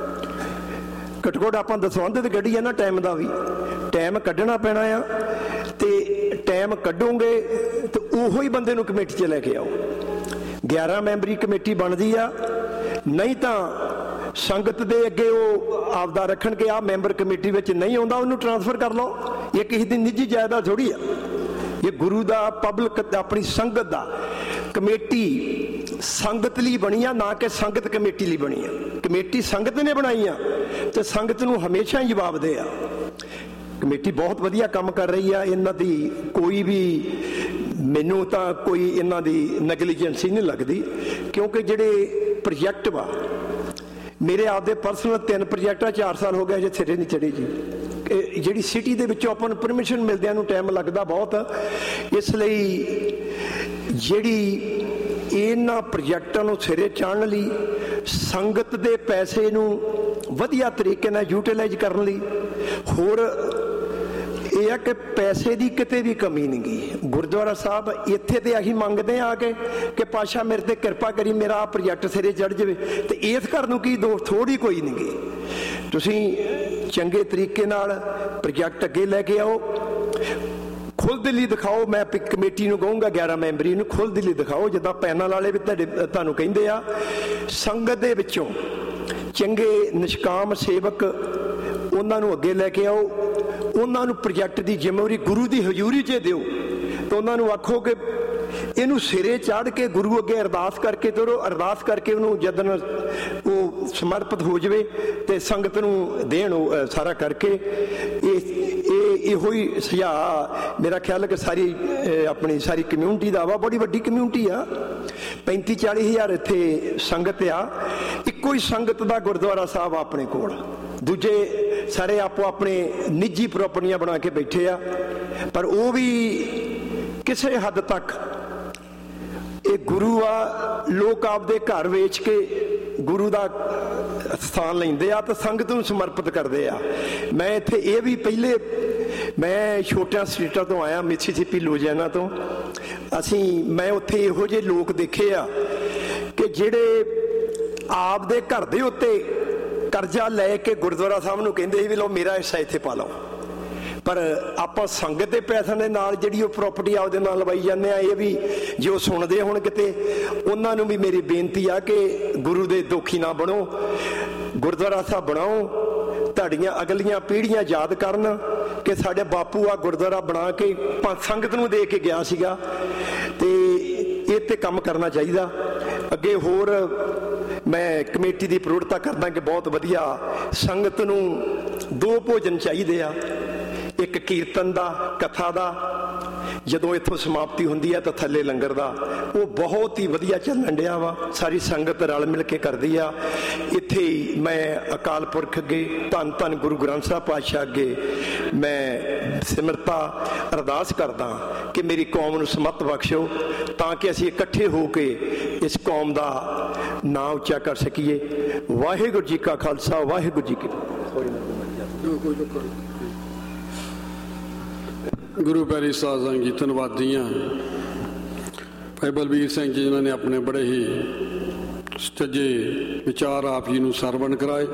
ਘੱਟੋ ਘੱਟ ਆਪਾਂ ਦਸਵੰਧ ਤੇ ਕੱਢੀ ਆ ਨਾ, ਟਾਈਮ ਦਾ ਵੀ ਟਾਈਮ ਕੱਢਣਾ ਪੈਣਾ ਆ। ਤੇ ਟਾਈਮ ਕੱਢੋਗੇ ਤੇ ਉਹੋ ਹੀ ਬੰਦੇ ਨੂੰ ਕਮੇਟੀ 'ਚ ਲੈ ਕੇ ਆਓ। ਗਿਆਰਾਂ ਮੈਂਬਰੀ ਕਮੇਟੀ ਬਣਦੀ ਆ, ਨਹੀਂ ਤਾਂ ਸੰਗਤ ਦੇ ਅੱਗੇ ਉਹ ਆਪਦਾ ਰੱਖਣ ਕਿ ਆਹ ਮੈਂਬਰ ਕਮੇਟੀ ਵਿੱਚ ਨਹੀਂ ਆਉਂਦਾ, ਉਹਨੂੰ ਟ੍ਰਾਂਸਫਰ ਕਰ ਲਓ। ਇਹ ਕਿਸੇ ਦੀ ਨਿੱਜੀ ਜਾਇਦਾਦ ਥੋੜ੍ਹੀ ਆ, ਇਹ ਗੁਰੂ ਦਾ, ਪਬਲਿਕ, ਆਪਣੀ ਸੰਗਤ ਦਾ। ਕਮੇਟੀ ਸੰਗਤ ਲਈ ਬਣੀ ਆ, ਨਾ ਕਿ ਸੰਗਤ ਕਮੇਟੀ ਲਈ ਬਣੀ ਆ। ਕਮੇਟੀ ਸੰਗਤ ਨੇ ਬਣਾਈ ਆ ਤੇ ਸੰਗਤ ਨੂੰ ਹਮੇਸ਼ਾ ਹੀ ਜਵਾਬ ਦੇ ਆ। ਕਮੇਟੀ ਬਹੁਤ ਵਧੀਆ ਕੰਮ ਕਰ ਰਹੀ ਆ। ਇਹਨਾਂ ਦੀ ਕੋਈ ਵੀ, ਮੈਨੂੰ ਤਾਂ ਕੋਈ ਇਹਨਾਂ ਦੀ ਨੈਗਲੀਜੈਂਸੀ ਨਹੀਂ ਲੱਗਦੀ, ਕਿਉਂਕਿ ਜਿਹੜੇ ਪ੍ਰੋਜੈਕਟ ਵਾ, ਮੇਰੇ ਆਪਦੇ ਪਰਸਨਲ ਤਿੰਨ ਪ੍ਰੋਜੈਕਟ ਆ, ਚਾਰ ਸਾਲ ਹੋ ਗਏ ਜੇ ਸਿਰੇ ਨਹੀਂ ਚੜੇ ਜੀ। ਜਿਹੜੀ ਸਿਟੀ ਦੇ ਵਿੱਚੋਂ ਆਪਾਂ ਨੂੰ ਪਰਮਿਸ਼ਨ ਮਿਲਦਿਆਂ ਨੂੰ ਟਾਈਮ ਲੱਗਦਾ ਬਹੁਤ। ਇਸ ਲਈ ਜਿਹੜੀ ਇਹਨਾਂ ਪ੍ਰੋਜੈਕਟਾਂ ਨੂੰ ਸਿਰੇ ਚਾੜਨ ਲਈ, ਸੰਗਤ ਦੇ ਪੈਸੇ ਨੂੰ ਵਧੀਆ ਤਰੀਕੇ ਨਾਲ ਯੂਟੀਲਾਈਜ਼ ਕਰਨ ਲਈ, ਹੋਰ ਇਹ ਆ ਕਿ ਪੈਸੇ ਦੀ ਕਿਤੇ ਵੀ ਕਮੀ ਨਹੀਂ ਗਈ। ਗੁਰਦੁਆਰਾ ਸਾਹਿਬ ਇੱਥੇ ਤੇ ਅਸੀਂ ਮੰਗਦੇ ਆ ਕੇ ਕਿ ਪਾਤਸ਼ਾਹ ਮੇਰੇ ਤੇ ਕਿਰਪਾ ਕਰੀ, ਮੇਰਾ ਆਹ ਪ੍ਰੋਜੈਕਟ ਸਿਰੇ ਚੜ ਜਾਵੇ, ਤੇ ਇਸ ਘਰ ਨੂੰ ਕੀ ਦੋ ਥੋੜੀ ਕੋਈ ਨਹੀਂ ਗਈ। ਤੁਸੀਂ ਚੰਗੇ ਤਰੀਕੇ ਨਾਲ ਪ੍ਰੋਜੈਕਟ ਅੱਗੇ ਲੈ ਕੇ ਆਓ, ਖੁੱਲ੍ਹ ਦਿਲੀ ਦਿਖਾਓ। ਮੈਂ ਕਮੇਟੀ ਨੂੰ ਕਹੂੰਗਾ ਗਿਆਰਾਂ ਮੈਂਬਰੀ ਨੂੰ ਖੁੱਲ੍ਹ ਦਿਲੀ ਦਿਖਾਓ, ਜਿੱਦਾਂ ਪੈਨਲ ਵਾਲੇ ਵੀ ਤੁਹਾਡੇ ਤੁਹਾਨੂੰ ਕਹਿੰਦੇ ਆ। ਸੰਗਤ ਦੇ ਵਿੱਚੋਂ ਚੰਗੇ ਨਿਸ਼ਕਾਮ ਸੇਵਕ, ਉਹਨਾਂ ਨੂੰ ਅੱਗੇ ਲੈ ਕੇ ਆਓ। ਉਹਨਾਂ ਨੂੰ ਪ੍ਰੋਜੈਕਟ ਦੀ ਜ਼ਿੰਮੇਵਾਰੀ ਗੁਰੂ ਦੀ ਹਜ਼ੂਰੀ 'ਚ ਦਿਓ, ਤੇ ਉਹਨਾਂ ਨੂੰ ਆਖੋ ਕਿ ਇਹਨੂੰ ਸਿਰੇ ਚਾੜ ਕੇ ਗੁਰੂ ਅੱਗੇ ਅਰਦਾਸ ਕਰਕੇ ਤੁਰੋ। ਅਰਦਾਸ ਕਰਕੇ ਉਹਨੂੰ ਜਦਨ ਉਹ ਸਮਰਪਿਤ ਹੋ ਜਾਵੇ ਤੇ ਸੰਗਤ ਨੂੰ ਦੇਣ ਉਹ ਸਾਰਾ ਕਰਕੇ। ਇਹ ਇਹ ਇਹੋ ਹੀ ਸੁਝਾਅ ਮੇਰਾ ਖਿਆਲ ਹੈ ਕਿ ਸਾਰੀ ਆਪਣੀ ਸਾਰੀ ਕਮਿਊਨਿਟੀ ਦਾ ਵਾ। ਬੜੀ ਵੱਡੀ ਕਮਿਊਨਿਟੀ ਆ, ਪੈਂਤੀ ਚਾਲੀ ਹਜ਼ਾਰ ਇੱਥੇ ਸੰਗਤ ਆ। ਇੱਕੋ ਹੀ ਸੰਗਤ ਦਾ ਗੁਰਦੁਆਰਾ ਸਾਹਿਬ ਆਪਣੇ ਕੋਲ, ਦੂਜੇ ਸਾਰੇ ਆਪੋ ਆਪਣੇ ਨਿੱਜੀ ਪ੍ਰਾਪਰਟੀਆਂ ਬਣਾ ਕੇ ਬੈਠੇ ਆ। ਪਰ ਉਹ ਵੀ ਕਿਸੇ ਹੱਦ ਤੱਕ ਇਹ ਗੁਰੂ ਆ। ਲੋਕ ਆਪਦੇ ਘਰ ਵੇਚ ਕੇ ਗੁਰੂ ਦਾ ਸਥਾਨ ਲੈਂਦੇ ਆ ਤੇ ਸੰਗਤ ਨੂੰ ਸਮਰਪਿਤ ਕਰਦੇ ਆ। ਮੈਂ ਇੱਥੇ ਇਹ ਵੀ ਪਹਿਲੇ ਮੈਂ ਛੋਟਿਆਂ ਸਟੇਟਾਂ ਤੋਂ ਆਇਆ, ਮਿਸੀਸਿਪੀ ਲੁਧਿਆਣਾ ਤੋਂ। ਅਸੀਂ ਮੈਂ ਉੱਥੇ ਇਹੋ ਜਿਹੇ ਲੋਕ ਦੇਖੇ ਆ ਕਿ ਜਿਹੜੇ ਆਪਦੇ ਘਰ ਦੇ ਉੱਤੇ ਕਰਜ਼ਾ ਲੈ ਕੇ ਗੁਰਦੁਆਰਾ ਸਾਹਿਬ ਨੂੰ ਕਹਿੰਦੇ ਸੀ ਵੀ ਲਓ ਮੇਰਾ ਹਿੱਸਾ ਇੱਥੇ ਪਾ ਲਓ। ਪਰ ਆਪਾਂ ਸੰਗਤ ਦੇ ਪੈਸਿਆਂ ਦੇ ਨਾਲ ਜਿਹੜੀ ਉਹ ਪ੍ਰਾਪਰਟੀ ਆਪਦੇ ਨਾਲ ਲਵਾਈ ਜਾਂਦੇ ਆ। ਇਹ ਵੀ ਜੇ ਉਹ ਸੁਣਦੇ ਹੁਣ ਕਿਤੇ, ਉਹਨਾਂ ਨੂੰ ਵੀ ਮੇਰੀ ਬੇਨਤੀ ਆ ਕਿ ਗੁਰੂ ਦੇ ਦੋਖੀ ਨਾ ਬਣੋ, ਗੁਰਦੁਆਰਾ ਸਾਹਿਬ ਬਣਾਓ। ਤੁਹਾਡੀਆਂ ਅਗਲੀਆਂ ਪੀੜ੍ਹੀਆਂ ਯਾਦ ਕਰਨ ਕਿ ਸਾਡੇ ਬਾਪੂ ਆ ਗੁਰਦੁਆਰਾ ਬਣਾ ਕੇ ਸੰਗਤ ਨੂੰ ਦੇ ਕੇ ਗਿਆ ਸੀਗਾ। ਤੇ ਇਹ ਤੇ ਕੰਮ ਕਰਨਾ ਚਾਹੀਦਾ। ਅੱਗੇ ਹੋਰ ਮੈਂ ਕਮੇਟੀ ਦੀ ਪ੍ਰੋੜਤਾ ਕਰਦਾ ਕਿ ਬਹੁਤ ਵਧੀਆ ਸੰਗਤ ਨੂੰ ਦੋ ਭੋਜਨ ਚਾਹੀਦੇ ਆ, ਇੱਕ ਕੀਰਤਨ ਦਾ, ਕਥਾ ਦਾ। ਜਦੋਂ ਇੱਥੋਂ ਸਮਾਪਤੀ ਹੁੰਦੀ ਹੈ ਤਾਂ ਥੱਲੇ ਲੰਗਰ ਦਾ। ਉਹ ਬਹੁਤ ਹੀ ਵਧੀਆ ਚੱਲਣ ਡਿਆ ਵਾ, ਸਾਰੀ ਸੰਗਤ ਰਲ ਮਿਲ ਕੇ ਕਰਦੀ ਆ। ਇੱਥੇ ਹੀ ਮੈਂ ਅਕਾਲ ਪੁਰਖ ਅੱਗੇ, ਧੰਨ ਧੰਨ ਗੁਰੂ ਗ੍ਰੰਥ ਸਾਹਿਬ ਪਾਤਸ਼ਾਹ ਅੱਗੇ ਮੈਂ ਸਿਮਰਤਾ ਅਰਦਾਸ ਕਰਦਾ ਕਿ ਮੇਰੀ ਕੌਮ ਨੂੰ ਸਮੱਤ ਬਖਸ਼ੋ, ਤਾਂ ਕਿ ਅਸੀਂ ਇਕੱਠੇ ਹੋ ਕੇ ਇਸ ਕੌਮ ਦਾ ਨਾਂ ਉੱਚਾ ਕਰ ਸਕੀਏ। ਵਾਹਿਗੁਰੂ ਜੀ ਕਾ ਖਾਲਸਾ, ਵਾਹਿਗੁਰੂ ਜੀ ਕੀ ਫਤਿਹ। ਗੁਰੂ ਪਿਆਰੇ ਸਾਧਾਂ ਜੀ ਧੰਨਵਾਦੀਆਂ ਭਾਈ ਬਲਬੀਰ ਸਿੰਘ ਜੀ, ਜਿਨ੍ਹਾਂ ਨੇ ਆਪਣੇ ਬੜੇ ਹੀ ਸੱਚੇ ਵਿਚਾਰ ਆਪ ਜੀ ਨੂੰ ਸਰਵਣ ਕਰਾਏ।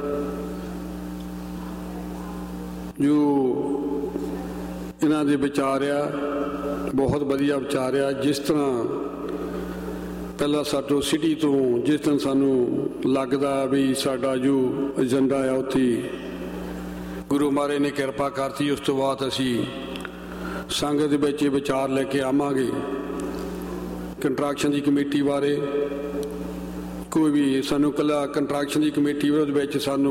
ਜੋ ਇਹਨਾਂ ਦੇ ਵਿਚਾਰ ਆ ਬਹੁਤ ਵਧੀਆ ਵਿਚਾਰ ਆ। ਜਿਸ ਤਰ੍ਹਾਂ ਪਹਿਲਾਂ ਸਾਡੋ ਸਿਟੀ ਤੋਂ ਜਿਸ ਤਰ੍ਹਾਂ ਸਾਨੂੰ ਲੱਗਦਾ ਵੀ ਸਾਡਾ ਜੋ ਏਜੰਡਾ ਆ ਉੱਥੇ ਗੁਰੂ ਮਹਾਰਾਜ ਨੇ ਕਿਰਪਾ ਕਰਤੀ, ਉਸ ਤੋਂ ਬਾਅਦ ਅਸੀਂ ਸੰਗਤ ਦੇ ਵਿੱਚ ਵਿਚਾਰ ਲੈ ਕੇ ਆਵਾਂਗੇ ਕੰਟਰੈਕਸ਼ਨ ਦੀ ਕਮੇਟੀ ਬਾਰੇ। ਕੋਈ ਵੀ ਸਾਨੂੰ ਇਕੱਲਾ ਕੰਟਰੈਕਸ਼ਨ ਦੀ ਕਮੇਟੀ ਉਹਦੇ ਵਿੱਚ ਸਾਨੂੰ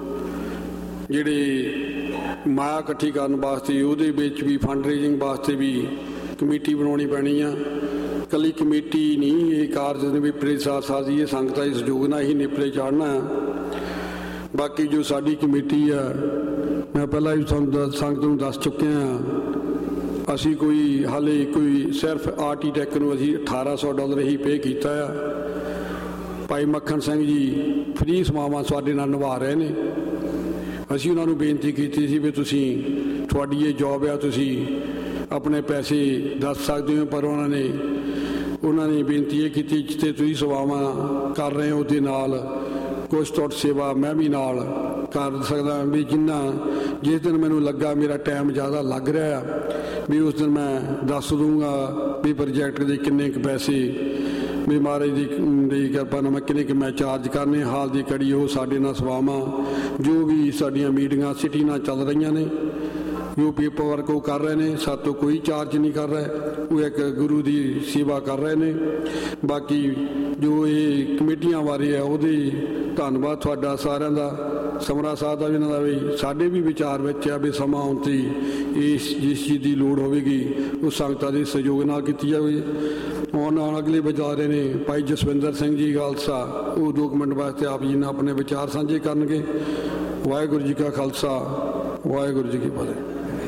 ਜਿਹੜੀ ਮਾਇਆ ਇਕੱਠੀ ਕਰਨ ਵਾਸਤੇ ਉਹਦੇ ਵਿੱਚ ਵੀ ਫੰਡ ਰੇਜ਼ਿੰਗ ਵਾਸਤੇ ਵੀ ਕਮੇਟੀ ਬਣਾਉਣੀ ਪੈਣੀ ਆ। ਇਕੱਲੀ ਕਮੇਟੀ ਨਹੀਂ, ਇਹ ਕਾਰਜ ਨੇ ਵੀ ਪ੍ਰੇਰ ਸਾਹਿਬ ਸਾਹਿਬ ਜੀ ਇਹ ਸੰਗਤਾਂ ਦੇ ਸਹਿਯੋਗ ਨਾਲ ਹੀ ਨਿਪਰੇ ਚਾੜਨਾ ਆ। ਬਾਕੀ ਜੋ ਸਾਡੀ ਕਮੇਟੀ ਆ, ਮੈਂ ਪਹਿਲਾਂ ਵੀ ਤੁਹਾਨੂੰ ਸੰਗਤ ਨੂੰ ਦੱਸ ਚੁੱਕਿਆ ਹਾਂ, ਅਸੀਂ ਕੋਈ ਹਾਲੇ ਕੋਈ ਸਿਰਫ ਆਰਟੀਟੈਕ ਨੂੰ ਅਸੀਂ ਅਠਾਰਾਂ ਸੌ ਡਾਲਰ ਹੀ ਪੇ ਕੀਤਾ ਆ। ਭਾਈ ਮੱਖਣ ਸਿੰਘ ਜੀ ਫਰੀ ਸੇਵਾਵਾਂ ਸਾਡੇ ਨਾਲ ਨਿਭਾ ਰਹੇ ਨੇ। ਅਸੀਂ ਉਹਨਾਂ ਨੂੰ ਬੇਨਤੀ ਕੀਤੀ ਸੀ ਵੀ ਤੁਸੀਂ ਤੁਹਾਡੀ ਇਹ ਜੋਬ ਆ, ਤੁਸੀਂ ਆਪਣੇ ਪੈਸੇ ਦੱਸ ਸਕਦੇ ਹੋ, ਪਰ ਉਹਨਾਂ ਨੇ ਉਹਨਾਂ ਨੇ ਬੇਨਤੀ ਇਹ ਕੀਤੀ ਜਿੱਥੇ ਤੁਸੀਂ ਸੇਵਾਵਾਂ ਕਰ ਰਹੇ ਹੋ ਉਹਦੇ ਨਾਲ ਕੁਛ ਤੁਹਾਡੀ ਸੇਵਾ ਮੈਂ ਵੀ ਨਾਲ ਕਰ ਸਕਦਾ ਵੀ ਜਿੰਨਾ ਜਿਸ ਦਿਨ ਮੈਨੂੰ ਲੱਗਾ ਮੇਰਾ ਟਾਈਮ ਜ਼ਿਆਦਾ ਲੱਗ ਰਿਹਾ ਵੀ ਉਸ ਦਿਨ ਮੈਂ ਦੱਸ ਦੂੰਗਾ ਵੀ ਪ੍ਰੋਜੈਕਟ ਦੇ ਕਿੰਨੇ ਕੁ ਪੈਸੇ ਵੀ ਮਹਾਰਾਜ ਦੀ ਦੀ ਕਿਰਪਾ ਨਾਲ ਮੈਂ ਕਿੰਨੇ ਕੁ ਮੈਂ ਚਾਰਜ ਕਰਨੇ। ਹਾਲ ਦੀ ਕੜੀ ਉਹ ਸਾਡੇ ਨਾਲ ਸੇਵਾਵਾਂ ਜੋ ਵੀ ਸਾਡੀਆਂ ਮੀਟਿੰਗਾਂ ਸਿਟੀ ਨਾਲ ਚੱਲ ਰਹੀਆਂ ਨੇ, ਜੋ ਪੇਪਰ ਵਰਕ ਉਹ ਕਰ ਰਹੇ ਨੇ, ਸਾਤੋਂ ਕੋਈ ਚਾਰਜ ਨਹੀਂ ਕਰ ਰਹੇ, ਉਹ ਇੱਕ ਗੁਰੂ ਦੀ ਸੇਵਾ ਕਰ ਰਹੇ ਨੇ। ਬਾਕੀ ਜੋ ਇਹ ਕਮੇਟੀਆਂ ਬਾਰੇ ਆ ਉਹਦੇ ਧੰਨਵਾਦ ਤੁਹਾਡਾ ਸਾਰਿਆਂ ਦਾ, ਸਮਰਾ ਸਾਹਿਬ ਦਾ ਵੀ, ਇਹਨਾਂ ਦਾ ਵੀ। ਸਾਡੇ ਵੀ ਵਿਚਾਰ ਵਿੱਚ ਆ ਵੀ ਸਮਾਂ ਆਉਣ 'ਤੇ ਇਸ ਜਿਸ ਚੀਜ਼ ਦੀ ਲੋੜ ਹੋਵੇਗੀ ਉਹ ਸੰਗਤਾਂ ਦੇ ਸਹਿਯੋਗ ਨਾਲ ਕੀਤੀ ਜਾਵੇ। ਹੁਣ ਆਉਣ ਅਗਲੇ ਵਿਚਾਰੇ ਨੇ ਭਾਈ ਜਸਵਿੰਦਰ ਸਿੰਘ ਜੀ ਖਾਲਸਾ, ਉਹ ਦੋ ਮਿੰਟ ਵਾਸਤੇ ਆਪ ਜੀ ਨਾਲ ਆਪਣੇ ਵਿਚਾਰ ਸਾਂਝੇ ਕਰਨਗੇ। ਵਾਹਿਗੁਰੂ ਜੀ ਕਾ ਖਾਲਸਾ, ਵਾਹਿਗੁਰੂ ਜੀ ਕੀ ਫਤਿਹ।